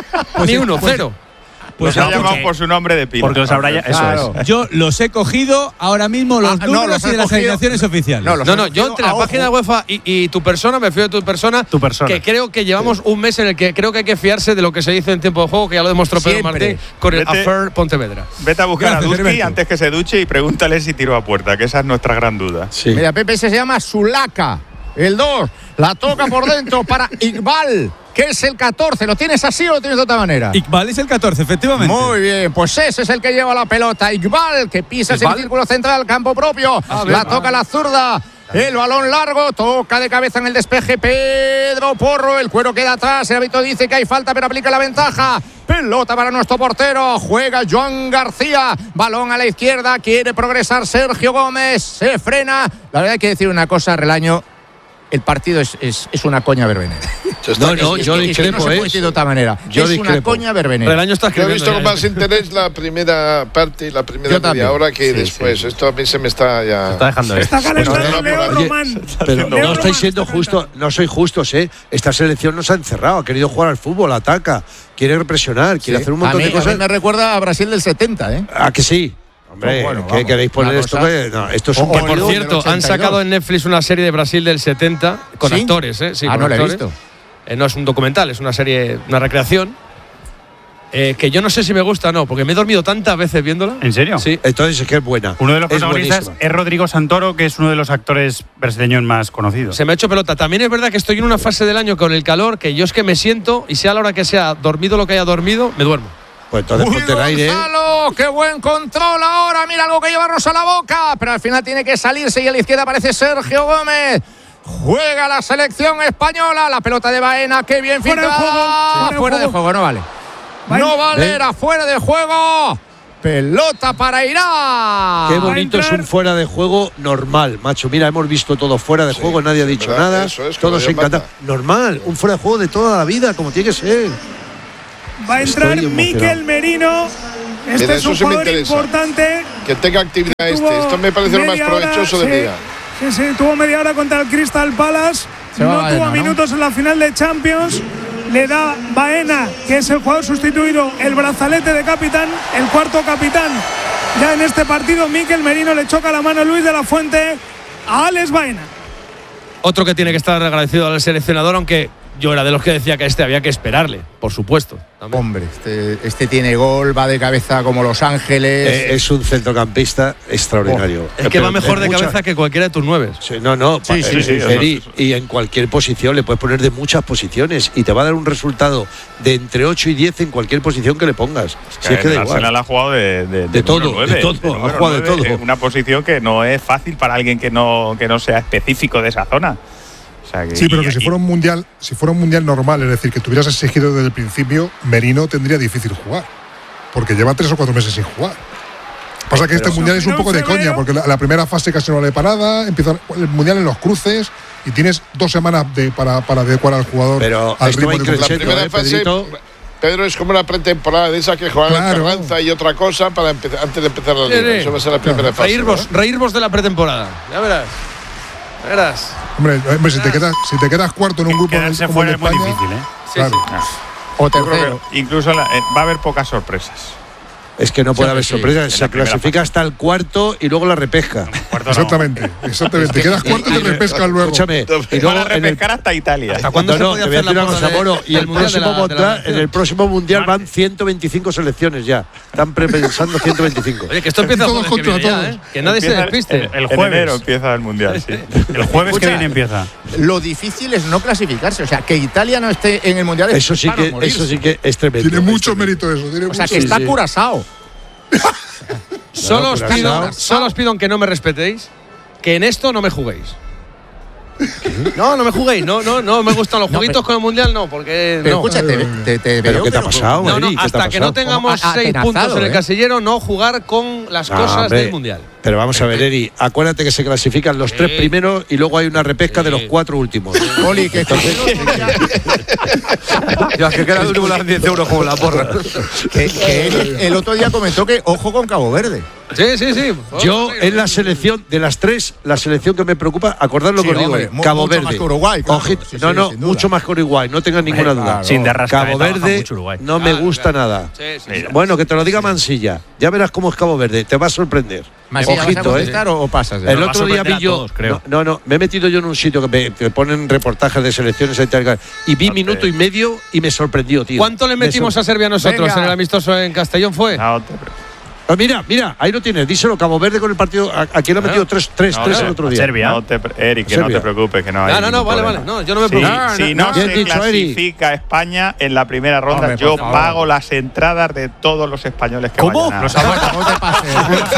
Ni uno, pues- cero. Pues Pues ha llamado por su nombre de pila. Porque los habrá ya. Eso Claro. es. Yo los he cogido ahora mismo los Ah, no, números los y he de las cogido- alineaciones oficiales. No, los No, he no, yo cogido entre a la ojo. página de UEFA y, y tu persona, me fío de tu persona, Tu persona. que creo que llevamos un mes en el que creo que hay que fiarse de lo que se dice en tiempo de juego, que ya lo demostró Pedro Siempre. Martín con el Vete- Affair Pontevedra. Vete a buscar Gracias, a Duski Heriberto. antes que se duche y pregúntale si tiró a puerta, que esa es nuestra gran duda. Sí. Mira, Pepe se llama Zulaca. El dos. La toca por dentro para Iqbal, que es el catorce. ¿Lo tienes así o lo tienes de otra manera? Iqbal es el catorce, efectivamente. Muy bien, pues ese es el que lleva la pelota. Iqbal, que pisa ese círculo central, campo propio. La toca la zurda. El balón largo, toca de cabeza en el despeje Pedro Porro. El cuero queda atrás. El árbitro dice que hay falta, pero aplica la ventaja. Pelota para nuestro portero. Juega Joan García. Balón a la izquierda. Quiere progresar Sergio Gómez. Se frena. La verdad hay que decir una cosa, Relaño. El partido es, es, es una coña verbenera. No, no, yo es que discrepo, no se puede ¿eh? decir de otra manera. Yo es una discrepo. coña verbenera. El año está Yo he escribiendo visto ya. con más interés la primera parte y la primera Yo media también. hora que Sí, después. sí. Esto a mí se me está ya. Está dejando Está esto. calentando Oye, Leo Oye, Román. pero Leo no Román estáis siendo está justos, no sois justos, ¿eh? Esta selección no se ha encerrado, ha querido jugar al fútbol, ataca, quiere represionar, quiere Sí. hacer un a montón mí, de cosas. a mí me recuerda a Brasil del setenta, ¿eh? ¿A que sí? Hombre, Pues bueno, ¿qué vamos, queréis poner una esto? cosa- Que- no, esto es O- un o Que el por del cierto, han ochenta y dos. sacado en Netflix una serie de Brasil del setenta con ¿Sí? actores, ¿eh? Sí, Ah, con no la he actores. visto. Eh, no es un documental, es una serie, una recreación. Eh, que yo no sé si me gusta o no, porque me he dormido tantas veces viéndola. ¿En serio? Sí. Entonces es que es buena. Uno de los Es protagonistas buenísima. es Rodrigo Santoro, que es uno de los actores brasileños más conocidos. Se me ha hecho pelota. También es verdad que estoy en una fase del año con el calor que yo es que me siento, y sea la hora que sea, dormido lo que haya dormido, me duermo. Pues entonces Uy, ponte el aire. ¿eh? Gonzalo, qué buen control ahora. Mira algo que llevarnos a la boca, pero al final tiene que salirse y a la izquierda aparece Sergio Gómez. Juega la selección española. La pelota de Baena. Qué bien Fuera de filtrada. juego, Fuera, fuera de juego. No vale. Baena. No vale. ¿Eh? Era fuera de juego. Pelota para Irán. Qué bonito es un fuera de juego normal, macho. Mira, hemos visto todo fuera de Sí, juego, nadie ha dicho verdad, nada. eso es, que todos lo hayan encantados. Normal, un fuera de juego de toda la vida, como tiene que ser. Va a entrar Estoy emocionado. Mikel Merino. Este Mira, es eso un sí me jugador interesa. importante. Que tenga actividad Tuvo este. Esto me parece lo más media hora, provechoso sí, del día. Sí, sí, tuvo media hora contra el Crystal Palace. Se va No Baena, tuvo ¿no? minutos en la final de Champions. Le da Baena, que es el jugador sustituido, el brazalete de capitán, el cuarto capitán. Ya en este partido, Mikel Merino le choca la mano a Luis de la Fuente a Alex Baena. Otro que tiene que estar agradecido al seleccionador, aunque yo era de los que decía que a este había que esperarle, por supuesto. También. Hombre, este, este tiene gol, va de cabeza como Los Ángeles. Eh, es un centrocampista extraordinario. Es que va mejor de mucha- cabeza que cualquiera de tus nueve. Sí, no, no, Sí, pa- sí, eh, sí, eso Eri, es, eso y en cualquier posición le puedes poner de muchas posiciones y te va a dar un resultado de entre ocho y diez en cualquier posición que le pongas. Si es que da el igual. Arsenal ha jugado de, de, De todo, número nueve, de todo, número ha jugado de nueve, todo. en una posición que no es fácil para alguien que no, que no sea específico de esa zona. O sea que, Sí, pero y- que si y- fuera un mundial, si fuera un mundial normal, es decir, que tuvieras exigido desde el principio, Merino tendría difícil jugar, porque lleva tres o cuatro meses sin jugar. Pasa que este Pero mundial es un en poco de febrero- coña, porque la, la primera fase casi no vale para nada, empieza el mundial en los cruces y tienes dos semanas de, para, para adecuar al jugador Pero al esto ritmo va de La increciendo, primera ¿eh, fase, Pedrito? Pedro, es como una pretemporada de esa que juegan Claro. en Carranza y otra cosa para empezar, antes de empezar la Sí, liga. sí. Eso va a ser la primera fase. Reírvos, ¿no? reírvos de la pretemporada. Ya verás. Ya verás. Hombre, hombre, si te quedas, si te quedas cuarto en un grupo Quedarse como el fuera de es muy España, difícil, ¿eh? Sí, claro. sí. O Yo creo tercero. que incluso en la- eh, va a haber pocas sorpresas. Es que no puede haber sí, sorpresas. en Se la primera clasifica hasta el cuarto y luego la repesca. Cuarto no. Exactamente, exactamente. Te quedas cuarto y te repescas luego. Escúchame. Y Van luego a en el repescar hasta Italia. ¿Hasta cuándo No, se no, podía te voy a hacer decir la una cosa, porra de- Moro. Y del el Mundial de próximo, la- de la mundial, selección? en el próximo mundial van ciento veinticinco selecciones ya. Están prepensando ciento veinticinco. Oye, que esto empieza Todos el jueves que contra viene ya, todos. ¿eh? Que nadie se Empieza- despiste. El, el En jueves. enero empieza el mundial, sí. El jueves Escucha, que viene empieza. Lo difícil es no clasificarse. O sea, que Italia no esté en el mundial. es Eso sí para que, morirse. eso sí que es tremendo. Tiene es mucho tremendo. mérito eso. Tiene O sea, mucho. que Sí, está sí. Curazao. Solo os Claro, pido, Curazao. solo os pido, aunque no me respetéis, que en esto no me juguéis. No, no me juguéis. No, no, no me gustan los No, jueguitos pero- con el mundial, no, porque Pero no. escucha, te, te, te ¿Pero veo, qué te ha pasado, No, no, Eri? ¿Qué te ha hasta que no pasado? tengamos Como a- seis atenazado, puntos en el ¿eh? casillero, no jugar con las No, cosas hombre. del mundial. Pero vamos a ver, Eri, acuérdate que se clasifican los tres Sí. primeros y luego hay una repesca de los cuatro últimos. Oli, que Ya, que queda de unos diez euros como la porra. que, que él el otro día comentó que ojo con Cabo Verde. Sí, sí, sí. Yo en la selección, de las tres, la selección que me preocupa, acordad lo Sí, que os digo, hombre, eh, mu- Cabo mucho Verde. más que Uruguay, claro. Ojito, Sí, no, sí, no, sin duda. mucho más que Uruguay, no tengas ninguna duda. claro. Sin de Arrascaeta, Cabo baja Verde mucho Uruguay. no me Claro, gusta claro. nada. Sí, sí, sí. Bueno, que te lo diga Mansilla. Ya verás cómo es Cabo Verde, te va a sorprender. Masilla, ¿vas a Ojito, eh. contestar o, o pasas? de El verdad? otro va a día sorprender vi a yo. todos, creo. No, no, no, me he metido yo en un sitio que me, que ponen reportajes de selecciones y tal, y vi Ok. minuto y medio y me sorprendió, tío. ¿Cuánto le Me metimos sor- a Serbia nosotros Venga. en el amistoso en Castellón fue? No te preocupes. Ah, mira, mira, ahí lo tienes, díselo, Cabo Verde con el partido. ¿A, a quién le ha metido tres, tres, No, tres no, el otro a día? Serbia. No te, pre- Eric, que Serbia. no te preocupes, que no hay No, no, no, ningún vale, problema. vale. No, yo no me Si, preocupo. si no, no, bien se dicho, Eri. clasifica España en la primera ronda, Hombre, por yo favor. pago las entradas de todos los españoles que ¿Cómo? vayan a- Los Bueno, no te pases.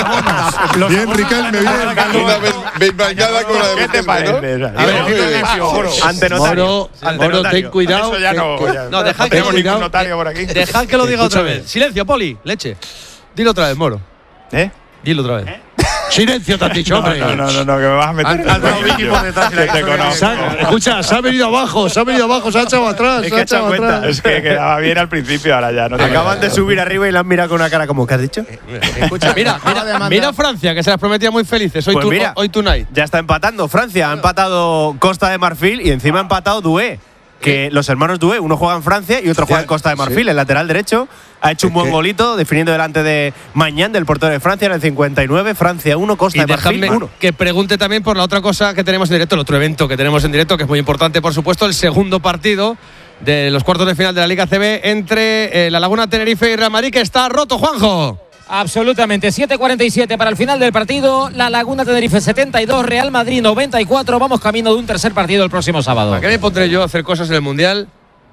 Los Bien, Riquelme, bien. Una vez bañada con la de ¿Qué te Riquelme, ¿no? parece? A ver, Yo- Ante notario. Moro, Ante Moro, notario. ten cuidado. Eso ya que- no. que- ya- No, dejad no que tenemos lo ningún diga. notario por aquí. Dejad que lo diga otra Escúchame. vez. Silencio, Poli, leche. Dilo otra vez, Moro. ¿Eh? Dilo otra vez. Silencio, te has dicho, hombre. No, no, no, no, que me vas a meter. Al- al Vicky por detrás y la Que te hizo de- conozco. Se ha- escucha, se ha venido abajo, se ha venido abajo, se ha echado atrás. Es se que ha ha echado echado cuenta. atrás. Es que quedaba bien al principio, ahora ya no. te Acaban de metas. subir arriba y la han mirado con una cara como, ¿qué has dicho? Escucha, Mira, acaba de mira, mandar- mira Francia, que se las prometía muy felices. Hoy, Pues tu- mira. hoy tonight. Ya está empatando Francia, ha empatado Costa de Marfil y encima ha empatado Doué. Que los hermanos Doué, uno juega en Francia y otro juega en Costa de Marfil, Sí. el lateral derecho. Ha hecho un Es buen que- golito definiendo delante de Mañán, del portero de Francia, en el cincuenta y nueve. Francia uno, Costa Y de Marfil dejadme uno. que pregunte también por la otra cosa que tenemos en directo, el otro evento que tenemos en directo, que es muy importante, por supuesto, el segundo partido de los cuartos de final de la Liga C B entre eh, la Laguna Tenerife y Real Madrid, que está roto, Juanjo. Absolutamente, siete cuarenta y siete para el final del partido. La Laguna Tenerife setenta y dos, Real Madrid noventa y cuatro. Vamos camino de un tercer partido el próximo sábado. ¿Para qué me pondré yo a hacer cosas en el Mundial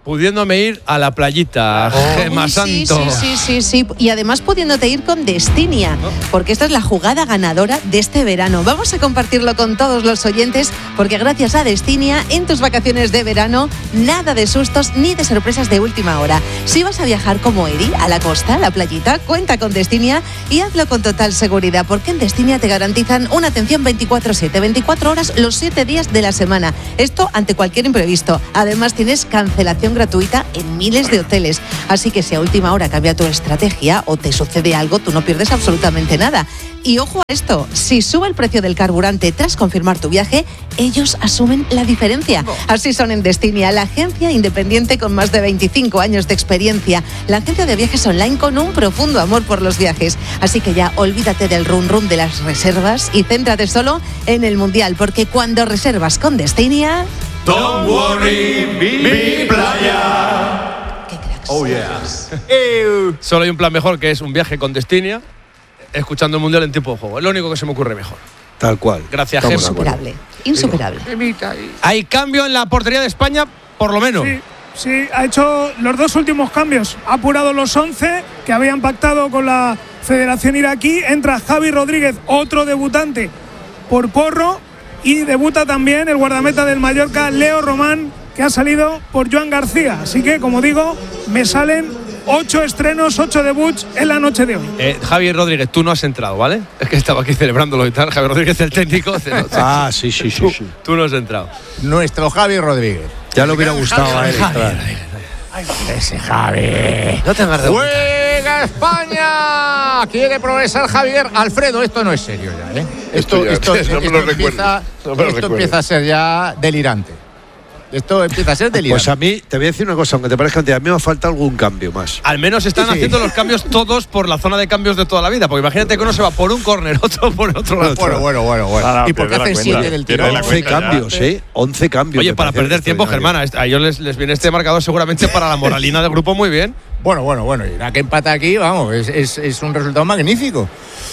pudiéndome ir a la playita, oh. Gema sí, Santo. Sí, sí, sí, sí. Y además pudiéndote ir con Destinia, porque esta es la jugada ganadora de este verano. Vamos a compartirlo con todos los oyentes, porque gracias a Destinia, en tus vacaciones de verano, nada de sustos ni de sorpresas de última hora. Si vas a viajar como Eri, a la costa, a la playita, cuenta con Destinia y hazlo con total seguridad, porque en Destinia te garantizan una atención veinticuatro siete, veinticuatro horas los siete días de la semana. Esto ante cualquier imprevisto. Además tienes cancelación gratuita en miles de hoteles. Así que si a última hora cambia tu estrategia o te sucede algo, tú no pierdes absolutamente nada. Y ojo a esto, si sube el precio del carburante tras confirmar tu viaje, ellos asumen la diferencia. Así son en Destinia, la agencia independiente con más de veinticinco años de experiencia. La agencia de viajes online con un profundo amor por los viajes. Así que ya olvídate del run run de las reservas y céntrate solo en el Mundial, porque cuando reservas con Destinia... Don't worry, mi playa. Oh yeah. Solo hay un plan mejor, que es un viaje con Destinia, escuchando el Mundial en tiempo de juego. Es lo único que se me ocurre mejor. Tal cual. Gracias, Gema. Insuperable, insuperable. Hay cambio en la portería de España, por lo menos. Sí, sí, ha hecho los dos últimos cambios. Ha apurado los once que habían pactado con la Federación Iraquí. Entra Javi Rodríguez, otro debutante por Porro. Y debuta también el guardameta del Mallorca, Leo Román, que ha salido por Joan García. Así que, como digo, me salen ocho estrenos, ocho debuts en la noche de hoy. Eh, Javi Rodríguez, tú no has entrado, ¿vale? Es que estaba aquí celebrándolo y tal. Javi Rodríguez, el técnico. No, ah, sí, sí, sí, tú, sí. Tú no has entrado. Nuestro Javi Rodríguez. Ya le hubiera gustado a él. Ese Javi. No te hagas de ¡Juega España! Quiere progresar Javier. Alfredo, esto no es serio ya, ¿eh? Esto, esto, esto, no me esto, lo empieza, no me lo esto empieza a ser ya delirante. Esto empieza a ser delirante. Pues a mí, te voy a decir una cosa, aunque te parezca mentira, a mí me falta algún cambio más. Al menos están sí, sí. haciendo los cambios todos por la zona de cambios de toda la vida. Porque imagínate que uno se va por un córner, otro por otro lado. Bueno, bueno, bueno, bueno. Ah, no, ¿Y por qué hacen siete del tirón? once cambios, ¿eh? once cambios. Oye, para perder tiempo, Germán, a ellos les, les viene este marcador seguramente para la moralina del grupo muy bien. Bueno, bueno, bueno. Y la que empata aquí, vamos, es, es, es un resultado magnífico.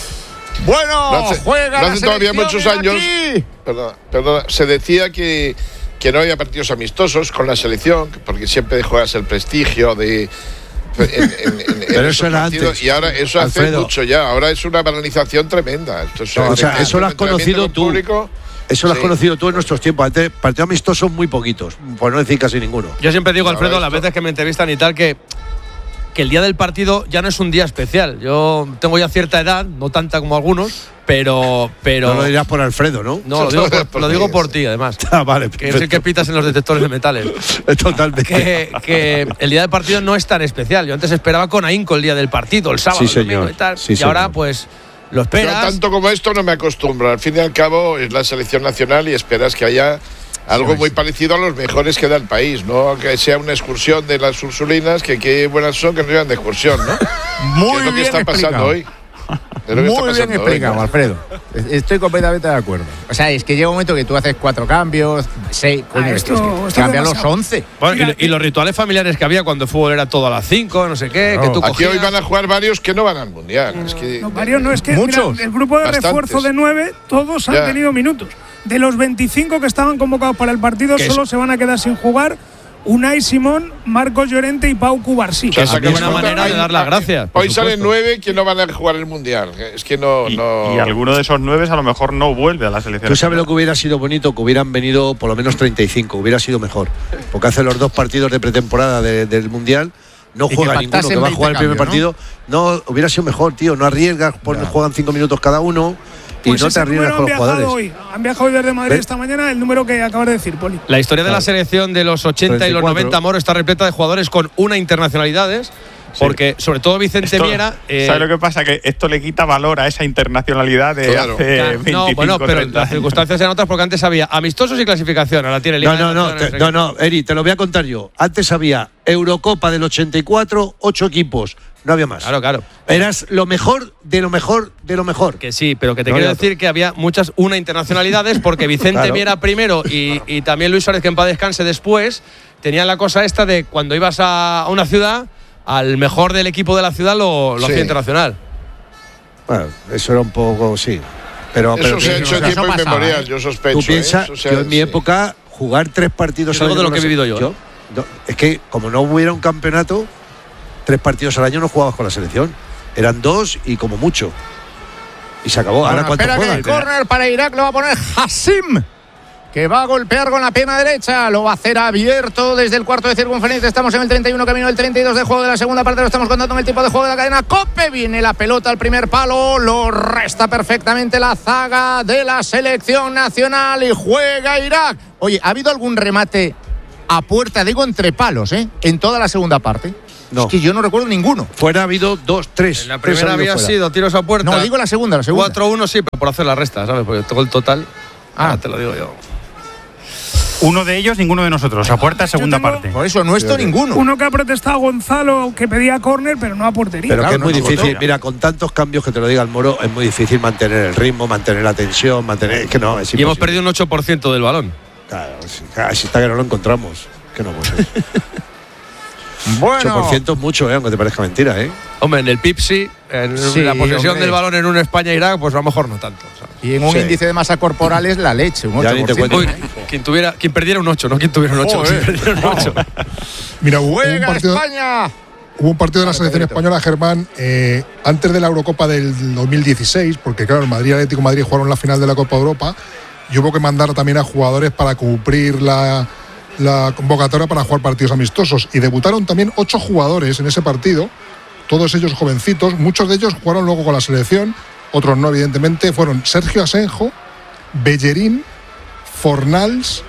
Bueno, no hace, juega no la hace todavía muchos años. Aquí. Perdona, perdona, se decía que, que no había partidos amistosos con la selección, porque siempre juegas el prestigio de. En, en, en, Pero en eso era antes. Y ahora eso Alfredo. hace mucho ya. Ahora es una banalización tremenda. Esto es, no, o sea, eso lo has conocido tú. Público. Eso lo has sí. conocido tú en nuestros tiempos. Antes, partidos amistosos muy poquitos, por no decir casi ninguno. Yo siempre digo, Alfredo, las veces que me entrevistan y tal, que. que el día del partido ya no es un día especial. Yo tengo ya cierta edad, no tanta como algunos, pero… pero no lo dirás por Alfredo, ¿no? No, lo digo por, lo digo por ti, además. Ah, vale. Que es el que pitas en los detectores de metales. Totalmente. Que, que el día del partido no es tan especial. Yo antes esperaba con ahínco el día del partido, el sábado, sí, el domingo señor. y tal. Sí, y señor. ahora, pues, lo esperas. Yo tanto como esto no me acostumbro. Al fin y al cabo es la selección nacional y esperas que haya algo muy parecido a los mejores que da el país, ¿no? Que sea una excursión de las Ursulinas, que qué buenas son que no llevan de excursión, ¿no? Muy que es lo bien que está explicado. pasando hoy. Es lo que Muy está bien pasando explicado, hoy, ¿no? Alfredo. Estoy completamente de acuerdo. O sea, es que llega un momento que tú haces cuatro cambios, seis, coño, Ah, es esto- que, es que esto cambian los demasiado. once. Bueno, y, y los rituales familiares que había cuando el fútbol era todo a las cinco, no sé qué, No. que tú Aquí cogías. hoy van a jugar varios que no van al Mundial. Es que, No, varios no, es que Muchos. mira, el grupo de Bastantes. refuerzo de nueve, todos han Ya. tenido minutos. De los veinticinco que estaban convocados para el partido, Que solo es- se van a quedar sin jugar Unai Simón, Marcos Llorente y Pau Cubarsí. Que es A una mí buena me manera de falta- dar las gracias. por Hoy salen supuesto. nueve que no van a jugar el Mundial. Es que no… Y, no... y alguno de esos nueve a lo mejor no vuelve a la selección. Tú sabes lo que hubiera sido bonito, que hubieran venido por lo menos treinta y cinco, hubiera sido mejor. Porque hace los dos partidos de pretemporada de- del Mundial, no Y que juega ninguno, pactasen que va a jugar el primer veinte cambios, partido. ¿no? hubiera sido mejor, tío, no arriesgas, pon- Ya. juegan cinco minutos cada uno y Pues no ese te arriesgas número con los han viajado jugadores. hoy. Han viajado hoy desde Madrid ¿Ves? esta mañana, el número que acabas de decir, Poli. La historia de la Claro. selección de los ochenta y los treinta y cuatro. noventa, Moro, está repleta de jugadores con una internacionalidades. Porque, sobre todo, Vicente Esto- Miera. eh, ¿Sabes lo que pasa? Que esto le quita valor a esa internacionalidad de Claro. hace Claro, veinticinco, no, bueno, pero treinta las años. circunstancias eran otras porque antes había amistosos y clasificación. Ahora tiene Liga No, no, de no, Naciones, te- sé no, qué. no, Eri, te lo voy a contar yo. Antes había Eurocopa del ochenta y cuatro, ocho equipos, no había más. Claro, claro. Eras lo mejor de lo mejor de lo mejor. Que sí, pero que te No quiero había decir que había muchas una internacionalidades porque Vicente Claro. Miera primero y, y también Luis Suárez, que en paz descanse después, tenían la cosa esta de cuando ibas a una ciudad, al mejor del equipo de la ciudad lo, lo Sí. hacía internacional. Bueno, eso era un poco, sí. Pero, Eso pero se ha que- hecho en eso tiempo pasaba, inmemorial, ¿eh? yo sospecho. Tú piensas, ¿eh? Eso se ha- yo en mi sí. época, jugar tres partidos Yo digo al de año lo con que he la vivido selección, yo, no, es que como no hubiera un campeonato, tres partidos al año no jugabas con la selección. Eran dos y como mucho. Y se acabó. Bueno, Ahora cuánto espera juegan. que el córner para Irak lo va a poner Hassim, que va a golpear con la pierna derecha. Lo va a hacer abierto desde el cuarto de circunferencia. Estamos en el treinta y uno, camino del treinta y dos de juego de la segunda parte. Lo estamos contando en el tiempo de juego de la cadena COPE. Viene la pelota al primer palo. Lo resta perfectamente la zaga de la selección nacional y juega Irak. Oye, ¿ha habido algún remate a puerta, digo entre palos, eh, en toda la segunda parte? No. Es que yo no recuerdo ninguno. Fuera ha habido dos, tres. En la primera había fuera. sido tiros a puerta. No, digo la segunda, la segunda. cuatro uno sí, pero por hacer la resta, ¿sabes? Porque todo el total. Ah, te lo digo yo. Uno de ellos, ninguno de nosotros. A puerta, segunda parte. Por eso, nuestro ninguno. Uno que ha protestado Gonzalo, que pedía córner, pero no a portería. Pero Claro, que es muy no, difícil. no. Mira, con tantos cambios que te lo diga el Moro, es muy difícil mantener el ritmo, mantener la tensión, mantener. Es que no, es Y hemos imposible. perdido un ocho por ciento del balón. Claro, si, claro, si está que no lo encontramos. Que no puede ser. Bueno. ocho por ciento es mucho, ¿eh? Aunque te parezca mentira, ¿eh? Hombre, en el Pipsi, en Sí, la posesión hombre. del balón en un España-Irak, pues a lo mejor no tanto. ¿sabes? Y en un Sí. índice de masa corporal es la leche, un Ya ocho ni por te ciento. cuento. Uy, quien, tuviera, quien perdiera un ocho, no quien tuviera un ocho. Joder. Quien perdiera un ocho. Mira, hubo un ¡Juega partido, España! hubo un partido de la Vale, selección Pedrito. española, Germán, eh, antes de la Eurocopa del dos mil dieciséis, porque claro, el Madrid y Atlético de Madrid jugaron la final de la Copa Europa, y hubo que mandar también a jugadores para cumplir la, la convocatoria para jugar partidos amistosos. Y debutaron también ocho jugadores en ese partido, todos ellos jovencitos, muchos de ellos jugaron luego con la selección, otros no, evidentemente. Fueron Sergio Asenjo, Bellerín, Fornals,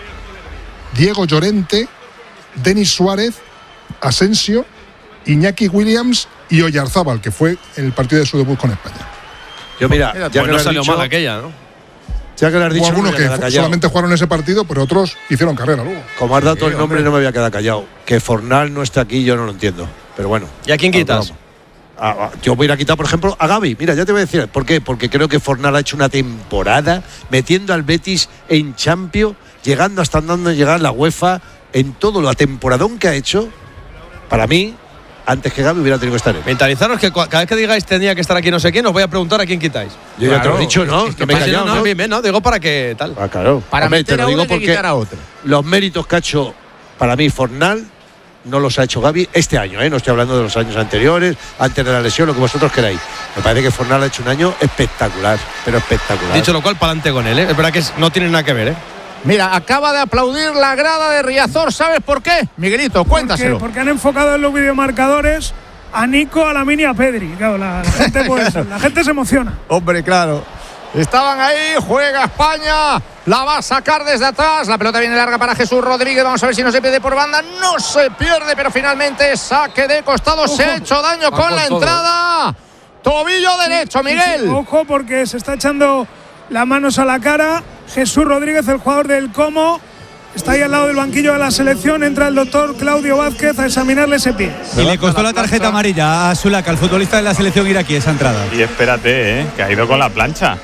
Diego Llorente, Denis Suárez, Asensio, Iñaki Williams y Oyarzábal, que fue el partido de su debut con España. Yo, mira, ya Pues que no lo has salió dicho, mal aquella, ¿no? ya que lo has Hubo dicho, algunos no me que voy a quedar fu- callado. solamente jugaron ese partido, pero otros hicieron carrera luego. Como has dado todo Sí, el nombre, hombre. no me voy a quedar callado. Que Fornal no está aquí, yo no lo entiendo. Pero bueno. ¿Y a quién quitas? Vamos. Ah, ah, yo hubiera quitado, por ejemplo, a Gavi. Mira, ya te voy a decir. ¿Por qué? Porque creo que Fornal ha hecho una temporada metiendo al Betis en Champions, llegando hasta andando a llegar a la UEFA, en todo lo temporadón que ha hecho. Para mí, antes que Gavi hubiera tenido que estar él. Mentalizaros que cua- cada vez que digáis tenía que estar aquí no sé quién, os voy a preguntar a quién quitáis. Yo ya te lo he dicho, ¿no? Es Que me he para- callado, no, ¿no? bien, bien, no, digo para que tal. Ah, claro. Para Hombre, meter te a lo digo uno hay que porque quitar a otro. los méritos que ha hecho para mí Fornal no los ha hecho Gavi este año, ¿eh? No estoy hablando de los años anteriores, antes de la lesión, lo que vosotros queráis. Me parece que Fornal ha hecho un año espectacular, pero espectacular. Dicho lo cual, para adelante con él, ¿eh? Es verdad que es- no tiene nada que ver, ¿eh? Mira, acaba de aplaudir la grada de Riazor. ¿Sabes por qué? Miguelito, cuéntaselo. Porque, porque han enfocado en los videomarcadores a Nico, a Lamine y a Pedri. Claro, la, la gente, pues, la gente se emociona. Hombre, claro. Estaban ahí, juega España, la va a sacar desde atrás, la pelota viene larga para Jesús Rodríguez, vamos a ver si no se pierde por banda, no se pierde, pero finalmente saque de costado, se ha hecho daño Va con con la todo. entrada, tobillo derecho, Miguel. Ojo, porque se está echando las manos a la cara. Jesús Rodríguez, el jugador del Como, está ahí al lado del banquillo de la selección. Entra el doctor Claudio Vázquez a examinarle ese pie. Y le costó la tarjeta amarilla a Sulak, al futbolista de la selección iraquí, esa entrada. Y espérate, ¿eh? Que ha ido con la plancha.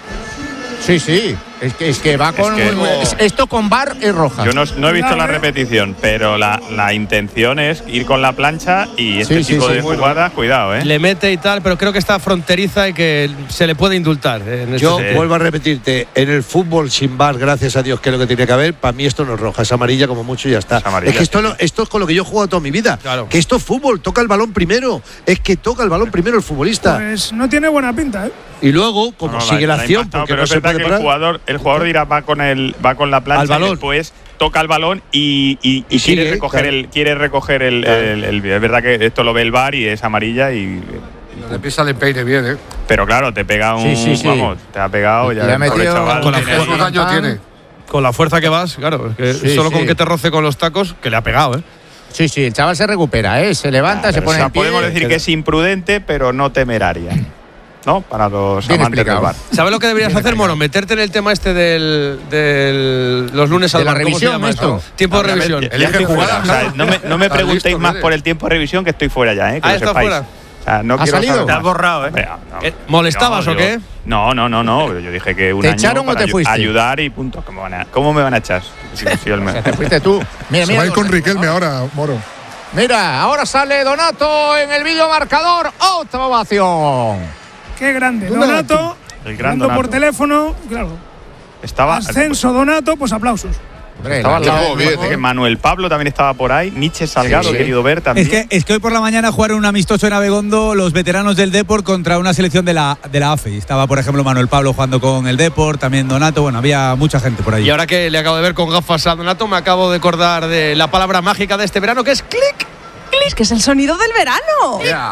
Sí, sí, es que, es que va con... que- es- esto con bar es roja. Yo no, no he visto la repetición, pero la, la intención es ir con la plancha y este Sí, sí, tipo sí, de bueno. jugadas, cuidado, ¿eh? Le mete y tal, pero creo que está fronteriza y que se le puede indultar. ¿eh? En este Yo sentido. vuelvo a repetirte, en el fútbol sin bar, gracias a Dios, que es lo que tiene que haber, para mí esto no es roja, es amarilla como mucho y ya está. amarilla, Es que esto, sí, lo- esto es con lo que yo he jugado toda mi vida. Claro. Que esto es fútbol, toca el balón primero. Es que toca el balón primero el futbolista. Pues no tiene buena pinta, ¿eh? Y luego, como No, no, sigue la, ha acción, impactado, porque pero no es se verdad puede que el parar. jugador, el jugador dirá va con el va con la plancha Al balón. y después toca el balón y, y- y Y sigue, quiere recoger claro. el quiere recoger el, Claro. el- el- es verdad que esto lo ve el V A R y es amarilla y Le pisa el peine bien, ¿eh? pero claro, te pega un Sí, sí, sí. vamos, te ha pegado ya Le ha el pobre metido chaval con la tiene fuerza. ahí- ¿Cuántos años tiene? Con la fuerza que vas, claro, es que Sí, solo sí. con que te roce con los tacos, que le ha pegado, ¿eh? Sí, sí, el chaval se recupera, ¿eh? Se levanta, Ah, se pero, pone o sea, en pie. podemos decir que es imprudente, pero no temeraria. ¿No? Para los Bien amantes del explicado. V A R. ¿Sabes lo que deberías hacer, Moro? Meterte en el tema este del, del los lunes De al la bar. ¿Cómo se revisión, llama esto. eso? Tiempo de A ver, revisión. ya- ya Elige estoy fuera. jugadas, O sea, claro. no me, no me Estás preguntéis listo, más eres. por el tiempo de revisión, que estoy fuera ya, ¿eh? Que Ah, lo estás sepáis. fuera. O sea, no ¿Has quiero salido? saber Te has más. borrado, ¿eh? Hombre, no, Eh, ¿molestabas no, o qué? digo- No, no, no, no. Yo dije que un ¿Te año echaron o para te ayu- fuiste? ayudar y punto. ¿Cómo, van a, ¿Cómo me van a echar? Si- si el me- O sea, te fuiste tú. Mira, Se mira, va a ir con los- Riquelme ahora, Moro. Mira, ahora sale Donato en el vídeo marcador. Otra ovación. Qué grande. Donato. Donato, El gran hablando por Donato. teléfono, claro. Estaba. Ascenso Donato, pues aplausos. Hombre, estaba al la- lado, bien, creo ¿eh? que Manuel Pablo también estaba por ahí. Nietzsche Salgado, Sí, sí. he querido ver también. Es que, es que hoy por la mañana jugaron un amistoso en Abegondo los veteranos del Depor contra una selección de la, de la A F E. Y estaba, por ejemplo, Manuel Pablo jugando con el Depor, también Donato. Bueno, había mucha gente por ahí. Y ahora que le acabo de ver con gafas a Donato, me acabo de acordar de la palabra mágica de este verano, que es clic. Es que es el sonido del verano. Yeah.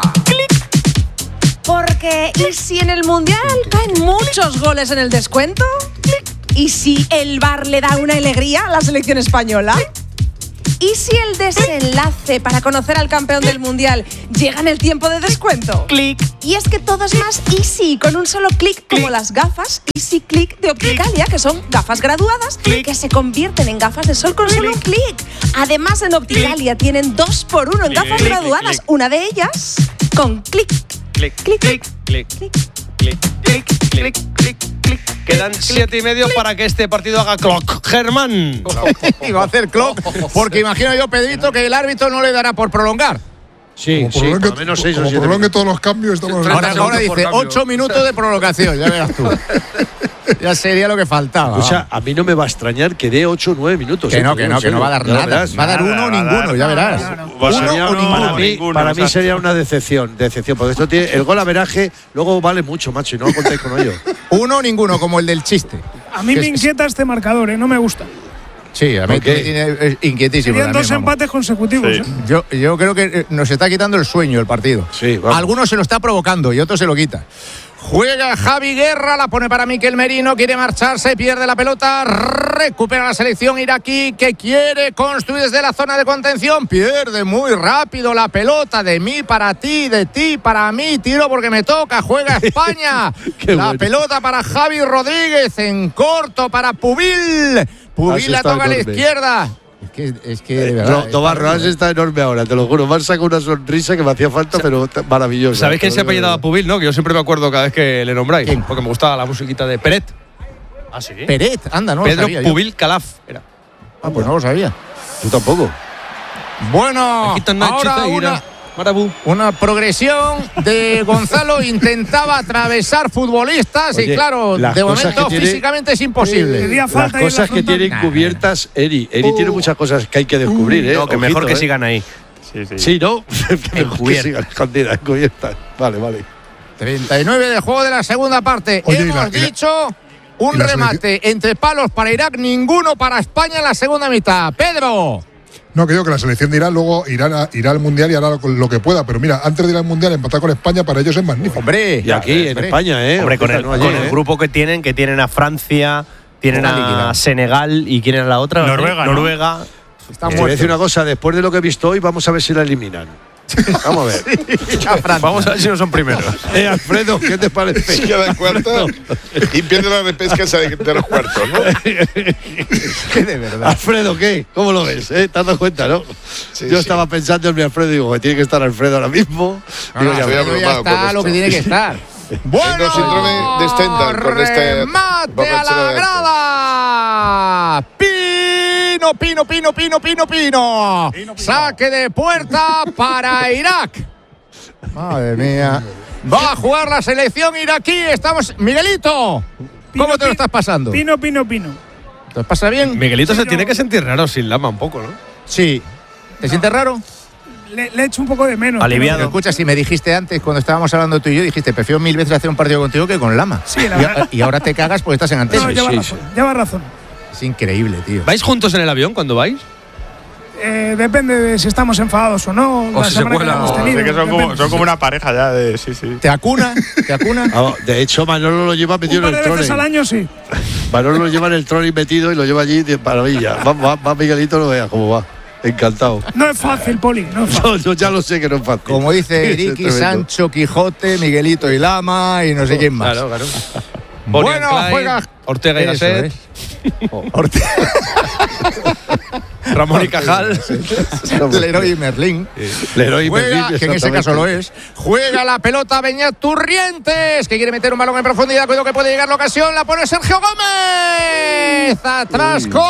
Porque, ¿y si en el Mundial caen muchos goles en el descuento? ¿Y si el V A R le da una alegría a la selección española? ¿Y si el desenlace para conocer al campeón del Mundial llega en el tiempo de descuento? Clic. Y es que todo es más easy, con un solo clic, como las gafas Easy Click de Opticalia, que son gafas graduadas que se convierten en gafas de sol con solo un clic. Además, en Opticalia tienen dos por uno en Clic, gafas clic, graduadas, clic. una de ellas con clic. Clic, clic, clic, clic, clic, clic, clic, clic, clic. Quedan siete y medio para que este partido haga clock. Germán. Y va a hacer clock, porque imagino yo, Pedrito, que el árbitro no le dará por prolongar. Sí, Como sí, prolongue- por lo menos seis o como siete. prolongue todos los cambios, estamos Ahora, ahora dice ocho minutos de prolongación, ya verás tú. Ya sería lo que faltaba. O sea, a mí no me va a extrañar que dé ocho o nueve minutos. Que ¿eh? no, que no, que no va a dar Ya nada. verás. Va a dar uno o ninguno, ya verás. Pues Uno sería- o ninguno. para mí, ninguno, para mí exacto. sería una decepción, decepción, porque esto tiene el gol averaje luego vale mucho, macho, y no contáis con ello. Uno o ninguno, como el del chiste. A mí Que me es- inquieta este marcador, ¿eh? No me gusta. Sí, a mí ¿Por qué? me tiene eh, inquietísimo. Serían también, dos vamos. empates consecutivos. Sí. ¿eh? Yo, yo creo que eh, nos está quitando el sueño el partido. Sí, vamos. Algunos se lo está provocando y otros se lo quita. Juega Javi Guerra, la pone para Miquel Merino, quiere marcharse, pierde la pelota, recupera la selección iraquí que quiere construir desde la zona de contención, pierde muy rápido la pelota, de mí para ti, de ti para mí, tiro porque me toca, juega España. Qué La bueno. pelota para Javi Rodríguez, en corto para Pubil. Pubil la estado toca a la enorme. izquierda. Es que, es que de Ro- verdad. Tobarro, has está enorme ahora, te lo juro. Me han sacado una sonrisa que me hacía falta, pero t- maravillosa. ¿Sabéis quién se Te lo digo de apellidaba verdad. Pubil, no? Que yo siempre me acuerdo cada vez que le nombráis. ¿Quién? Porque me gustaba la musiquita de Peret. ¿Ah, sí? Peret, anda, no lo Pedro sabía yo. Pubil Calaf. Era. Ah, pues no lo sabía. Tú tampoco. Bueno, Aquí está ahora Nacho una, Zaira. Marabú. una progresión de Gonzalo. Intentaba atravesar futbolistas y Oye, claro, las de cosas momento que tiene- físicamente es imposible. Pedía Las falta ahí en la cosas que frontal. tienen cubiertas Eri. Eri tiene muchas cosas que hay que descubrir, ¿eh? No, que mejor Ojito, que ¿eh? sigan ahí. Sí, sí. Sí, ¿no? Que mejor que Encubiertas. sigan escondidas, encubiertas. Vale, vale. treinta y nueve de juego de la segunda parte. Oye, y Hemos la- y la- dicho un y la remate entre palos para Irak, ninguno para España en la segunda mitad. Pedro. No, que digo que la selección de Irán luego irá, a- irá al Mundial y hará lo, lo que pueda. Pero mira, antes de ir al Mundial, empatar con España para ellos es magnífico. Hombre. Y aquí, en hombre. España, ¿eh? Hombre, con el, Ojito, no con ayer, el ¿eh? grupo que tienen, que tienen a Francia, tienen Una a liquidada. Senegal y quieren a la otra. Noruega, ¿no? Noruega. Está Te voy a decir muerto. una cosa, después de lo que he visto hoy, vamos a ver si la eliminan. Vamos a ver. Vamos a ver si no son primeros. Eh, Alfredo, ¿qué te parece? Se queda en cuarto y pierde la repesca esa de, de los cuartos, ¿no? Que de verdad. Alfredo, ¿qué? ¿Cómo lo ves? ¿Eh? ¿Te has dado cuenta, no? Sí, Yo sí. estaba pensando en mi Alfredo y digo, que tiene que estar Alfredo ahora mismo. No, Digo, no, ya estoy ves. Pedro ya abrumado con está lo esto. que tiene que estar. Bueno, Tengo síndrome de Stendhal con este remate a borrachera la de grada. Pino, Pino, Pino, Pino, Pino, Pino. Saque de puerta para Irak. Madre mía. Va a jugar la selección iraquí. Estamos. Miguelito, Pino, ¿cómo te lo Pi- estás pasando? Pino, pino, pino. ¿Te lo pasa bien? Miguelito se Pero- tiene que sentir raro sin Lama un poco, ¿no? Sí. ¿Te sientes raro? Le, le echo un poco de menos. Aliviado. Pero escucha, si me dijiste antes, cuando estábamos hablando tú y yo, dijiste, prefiero mil veces hacer un partido contigo que con Lama. Sí, la y, verdad. y ahora te cagas porque estás en pero- antena. No, lleva sí, razón. Lleva razón. Es increíble, tío. ¿Vais juntos en el avión cuando vais? Eh, depende de si estamos enfadados o no. O la si se semana que cuela, hemos o- tenido, Así que son como, depende. son como una pareja ya de. Sí, sí. ¿Te acuna? ¿Te acuna? Ah, de hecho, Manolo lo lleva metido Un en par el de veces al trolley. año sí. Manolo lo lleva en el trolley metido y lo lleva allí de maravilla. Va, va, va Miguelito, lo vea cómo va. Encantado. No es fácil, Poli. No es fácil. No, yo ya lo sé que no es fácil. Como dice Es Ricky, tremendo. Sancho, Quijote, Miguelito y Lama y no sé quién más. Claro, claro. Bueno, Bonnie and Clyde, juega. Ortega y Eso Gasset, es. Ortega. Ramón y Cajal. Leroy y Merlín. Leroy Juega, Merlín, que en ese exactamente. caso lo es. Juega la pelota Beñat Turrientes, que quiere meter un balón en profundidad. Cuidado que puede llegar la ocasión. La pone Sergio Gómez. Atrás, Aplaude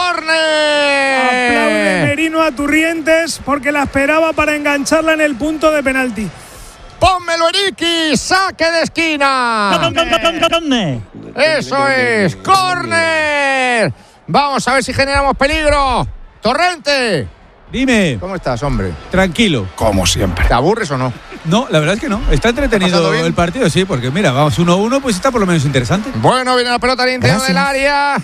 córner. Merino a Turrientes porque la esperaba para engancharla en el punto de penalti. Pónmelo, Eriki. Saque de esquina. Eso es, córner. Vamos a ver si generamos peligro. Torrente. Dime. ¿Cómo estás, hombre? Tranquilo. Como siempre. ¿Te aburres o no? No, la verdad es que no. Está entretenido el partido, sí, porque mira, vamos uno uno, pues está por lo menos interesante. Bueno, viene la pelota al interior del área.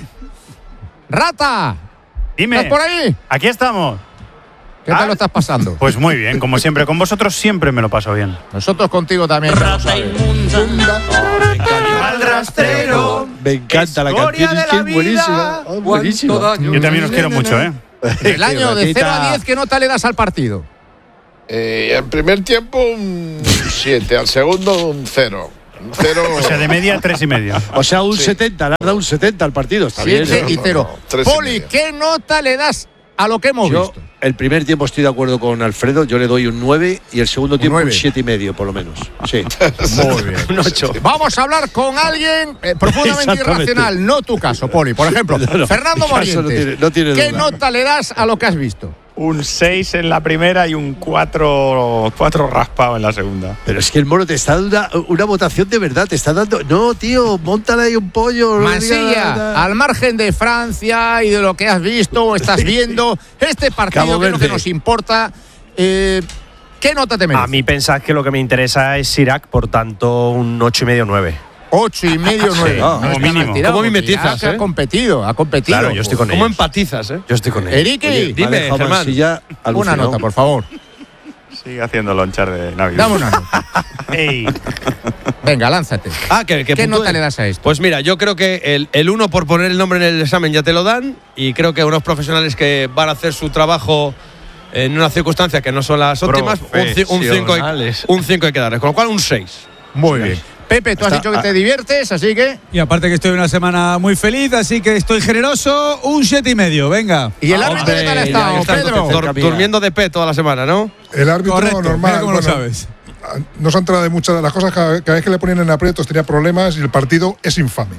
Rata. Dime. ¿Estás por ahí? Aquí estamos. ¿Qué tal lo estás pasando? Pues muy bien, como siempre. Con vosotros siempre me lo paso bien. Nosotros contigo también. Rata inmunda. Al rastrero. Me encanta la canción, es que es buenísima. Oh, buenísima. Yo también os quiero mucho, ¿eh? El año de cero a diez, ¿qué nota le das al partido? Eh, al primer tiempo un siete, al segundo un cero. Un cero. O sea, de media tres y medio. O sea, un Sí. setenta, le has dado un setenta al partido. Está bien. siete ¿no? y cero. tres y Poli, medio. ¿qué nota le das a lo que hemos Yo, visto? el primer tiempo estoy de acuerdo con Alfredo, yo le doy un nueve y el segundo tiempo nueve. un siete y medio, por lo menos. Sí. Muy bien. Un ocho. Vamos a hablar con alguien eh, profundamente Exactamente. irracional, no tu caso, Poli. Por ejemplo, No, no, Fernando mi caso no Morientes. tiene- no tiene ¿Qué duda. nota le das a lo que has visto? Un seis en la primera y un cuatro raspado en la segunda. Pero es que el mono te está dando una, una votación de verdad, te está dando. No, tío, montale ahí un pollo. no digas Mansilla, nada. al margen de Francia y de lo que has visto o estás viendo, este partido Cabo que es lo que Verde. nos importa, eh, ¿qué nota te mereces? A mí pensad que lo que me interesa es Irak, por tanto, un ocho y medio nueve. Ocho y medio, nueve. no, No como está mínimo. mal tirado, ¿Cómo porque mimetizas, ya eh? Ha competido, ha competido. Claro, yo estoy con ¿Cómo ellos. empatizas, eh? Yo estoy con ellos. Eriki, Oye, me ha Dime, dejado Germán. Mansilla una alucinado. nota, por favor. Sigue haciendo lonchar de Navidad. Dame una nota. Ey. Venga, lánzate. Ah, que, que ¿Qué puntúe. nota le das a esto? Pues mira, yo creo que el, el uno por poner el nombre en el examen ya te lo dan y creo que unos profesionales que van a hacer su trabajo en unas circunstancias que no son las óptimas, un cinco hay, un cinco hay que darles, con lo cual un seis. Muy bien. Pepe, tú has Está- dicho que te diviertes, así que. Y aparte que estoy una semana muy feliz, así que estoy generoso, un siete y medio, venga. ¿Y el árbitro qué tal ha estado, ya estás Pedro? dur- durmiendo de pé toda la semana, ¿no? El árbitro Correcto, normal. mira cómo lo bueno, sabes. No se ha enterado de muchas de las cosas. Cada, cada vez que le ponían en aprietos tenía problemas y el partido es infame.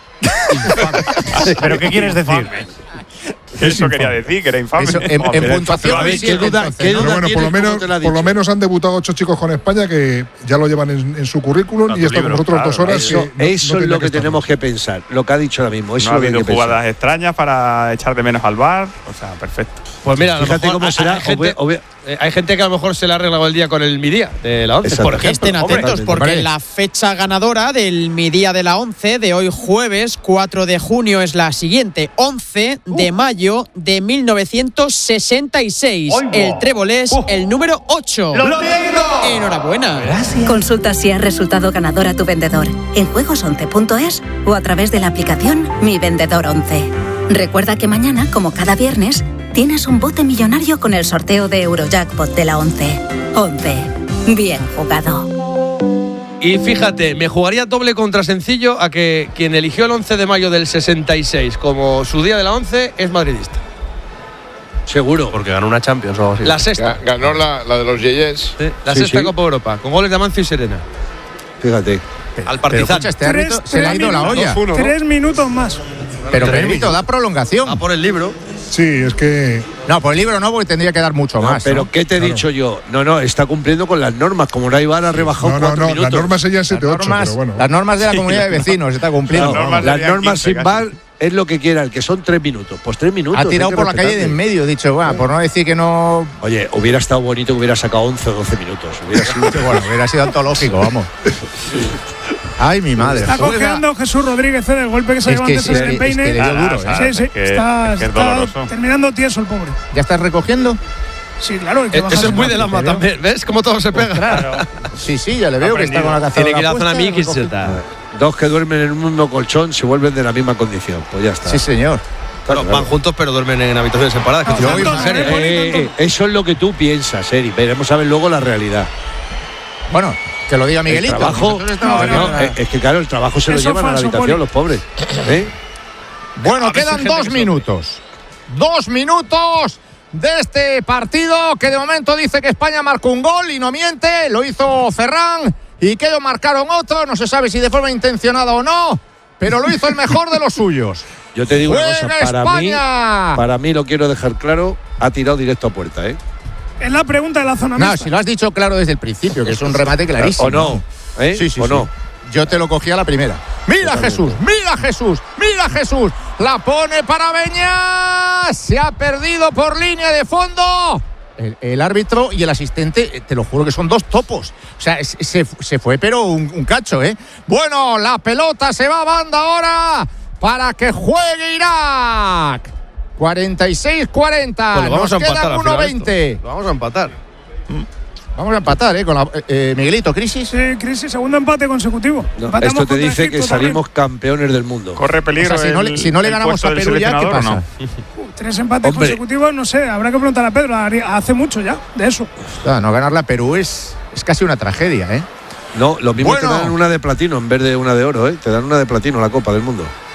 ¿Pero qué quieres decir? Eso quería decir, que era infame. Eso, en, en Joder. puntuación. Pero a ver, sí, ¿qué duda- entonces, qué ¿no? duda Pero bueno, por tienes? lo menos, ¿Cómo te lo ha por lo dicho? menos han debutado ocho chicos con España que ya lo llevan en, en su currículum A y tu está con libro, nosotros claro, dos horas. Eso, que no- eso no es tenía lo que estar. tenemos que pensar, lo que ha dicho ahora mismo. Eso No ha es lo que hay habido que pensar. jugadas extrañas para echar de menos al bar. O sea, perfecto. Pues mira, a lo Fíjate mejor cómo hay- será. Hay gente, o ve- o ve- eh, hay gente que a lo mejor se le ha arreglado el día con el mi día de la once, por Exacto. ejemplo. Que estén Hombre, atentos porque Hombre. la fecha ganadora del mi día de la once de hoy jueves cuatro de junio es la siguiente, once de mayo de mil novecientos sesenta y seis. El trébolés, el número ocho. Enhorabuena. Consulta si ha resultado ganador a tu vendedor en juegos once punto es o a través de la aplicación Mi Vendedor once. Recuerda que mañana, como cada viernes, tienes un bote millonario con el sorteo de Eurojackpot de la once. once. Bien jugado. Y fíjate, me jugaría doble contra sencillo a que quien eligió el once de mayo del sesenta y seis como su día de la once es madridista. Seguro. Porque ganó una Champions o algo así. La sexta. Ga- Ganó la, la de los Yeyes. Sí, la Sí, sexta sí. Copa Europa, con goles de Amancio y Serena. Fíjate. Al Pero Partizan. escucha, este árbitro Tres- se le ha tres ido la minutos. olla. dos uno, ¿no? Tres minutos más. Pero Pedrito, da prolongación. A por el libro. Sí, es que. No, por el libro no, porque tendría que dar mucho No, más. pero ¿no? ¿qué te he dicho yo? No, no, está cumpliendo con las normas. Como no hay bar, ha rebajado No, no, cuatro no. minutos. Las normas serían Las siete ocho, normas, pero bueno. las normas de la comunidad de vecinos está cumpliendo. Claro, normas las serían normas quince sin casi. bar es lo que quiera, el que son tres minutos. Pues tres minutos. Ha hay tirado que por la calle de en respetarle. medio, dicho, bueno, por no decir que no. Oye, hubiera estado bonito que hubiera sacado once o doce minutos. Hubiera sido. Bueno, hubiera sido antológico, vamos. Ay, mi madre. Está Juega- cojeando Jesús Rodríguez, ¿eh? del golpe que se Es llevó que antes sí, en es el que- es empeine. que le dio Ah, duro, o sea, ¿eh? Sí, sí, es que- está, es que es está doloroso. terminando tieso el pobre. ¿Ya estás recogiendo? Sí, claro. hay que Eh, bajar Eso es el muy de brazo. lama también. ¿Ves cómo todo se pega? Claro. Sí, sí, ya le veo que está con la cazadora. Tiene que ir a la zona puesta, mix. recogiendo. Dos que duermen en un mismo colchón se vuelven de la misma condición. Pues ya está. Sí, señor. Bueno, van juntos pero duermen en habitaciones separadas. Que No, esto es tanto una no, serie, eh, ¿eh? Eh, eh, eso es lo que tú piensas, Eri. Veremos a ver luego la realidad. Bueno, que lo diga Miguelito. El trabajo, Nosotros estamos no, aquí no, para- eh, es que claro, el trabajo se lo Eso llevan a la falso, habitación Poli. los pobres. ¿Eh? Bueno, A ver si quedan hay gente dos que se minutos. Dos minutos de este partido que de momento dice que España marcó un gol y no miente. Lo hizo Ferran y que ellos marcaron otro. No se sabe si de forma intencionada o no, pero lo hizo el mejor de los suyos. Yo te digo una cosa, ¡Juega para España! mí, para mí lo quiero dejar claro, ha tirado directo a puerta, ¿eh? Es la pregunta de la zona No, mixta. si lo has dicho claro desde el principio, que es un remate clarísimo. ¿O no? ¿Eh? Sí, sí, ¿O sí. no? yo te lo cogí a la primera. Mira Jesús, mira Jesús, mira Jesús. La pone para Beñat. Se ha perdido por línea de fondo. El, el árbitro y el asistente, te lo juro que son dos topos. O sea, se, se fue, pero un, un cacho, ¿eh? Bueno, la pelota se va a banda ahora para que juegue Irak. cuarenta y seis cuarenta. Pues lo vamos Nos a empatar queda al final uno veinte. esto. Lo vamos a empatar. Vamos a empatar, ¿eh? Con la, eh, Miguelito, crisis. Sí, crisis, segundo empate consecutivo. No, esto te dice Egipto, que salimos también. campeones del mundo. Corre peligro. O sea, si, no, el, si no le ganamos a Perú ya, ¿qué pasa? No. Tres empates Hombre. consecutivos, no sé, habrá que preguntar a Pedro. Hace mucho ya de eso. Ostras, no ganarle a Perú es, es casi una tragedia, ¿eh? No, lo mismo bueno. te dan una de platino en vez de una de oro, ¿eh? Te dan una de platino la Copa del Mundo.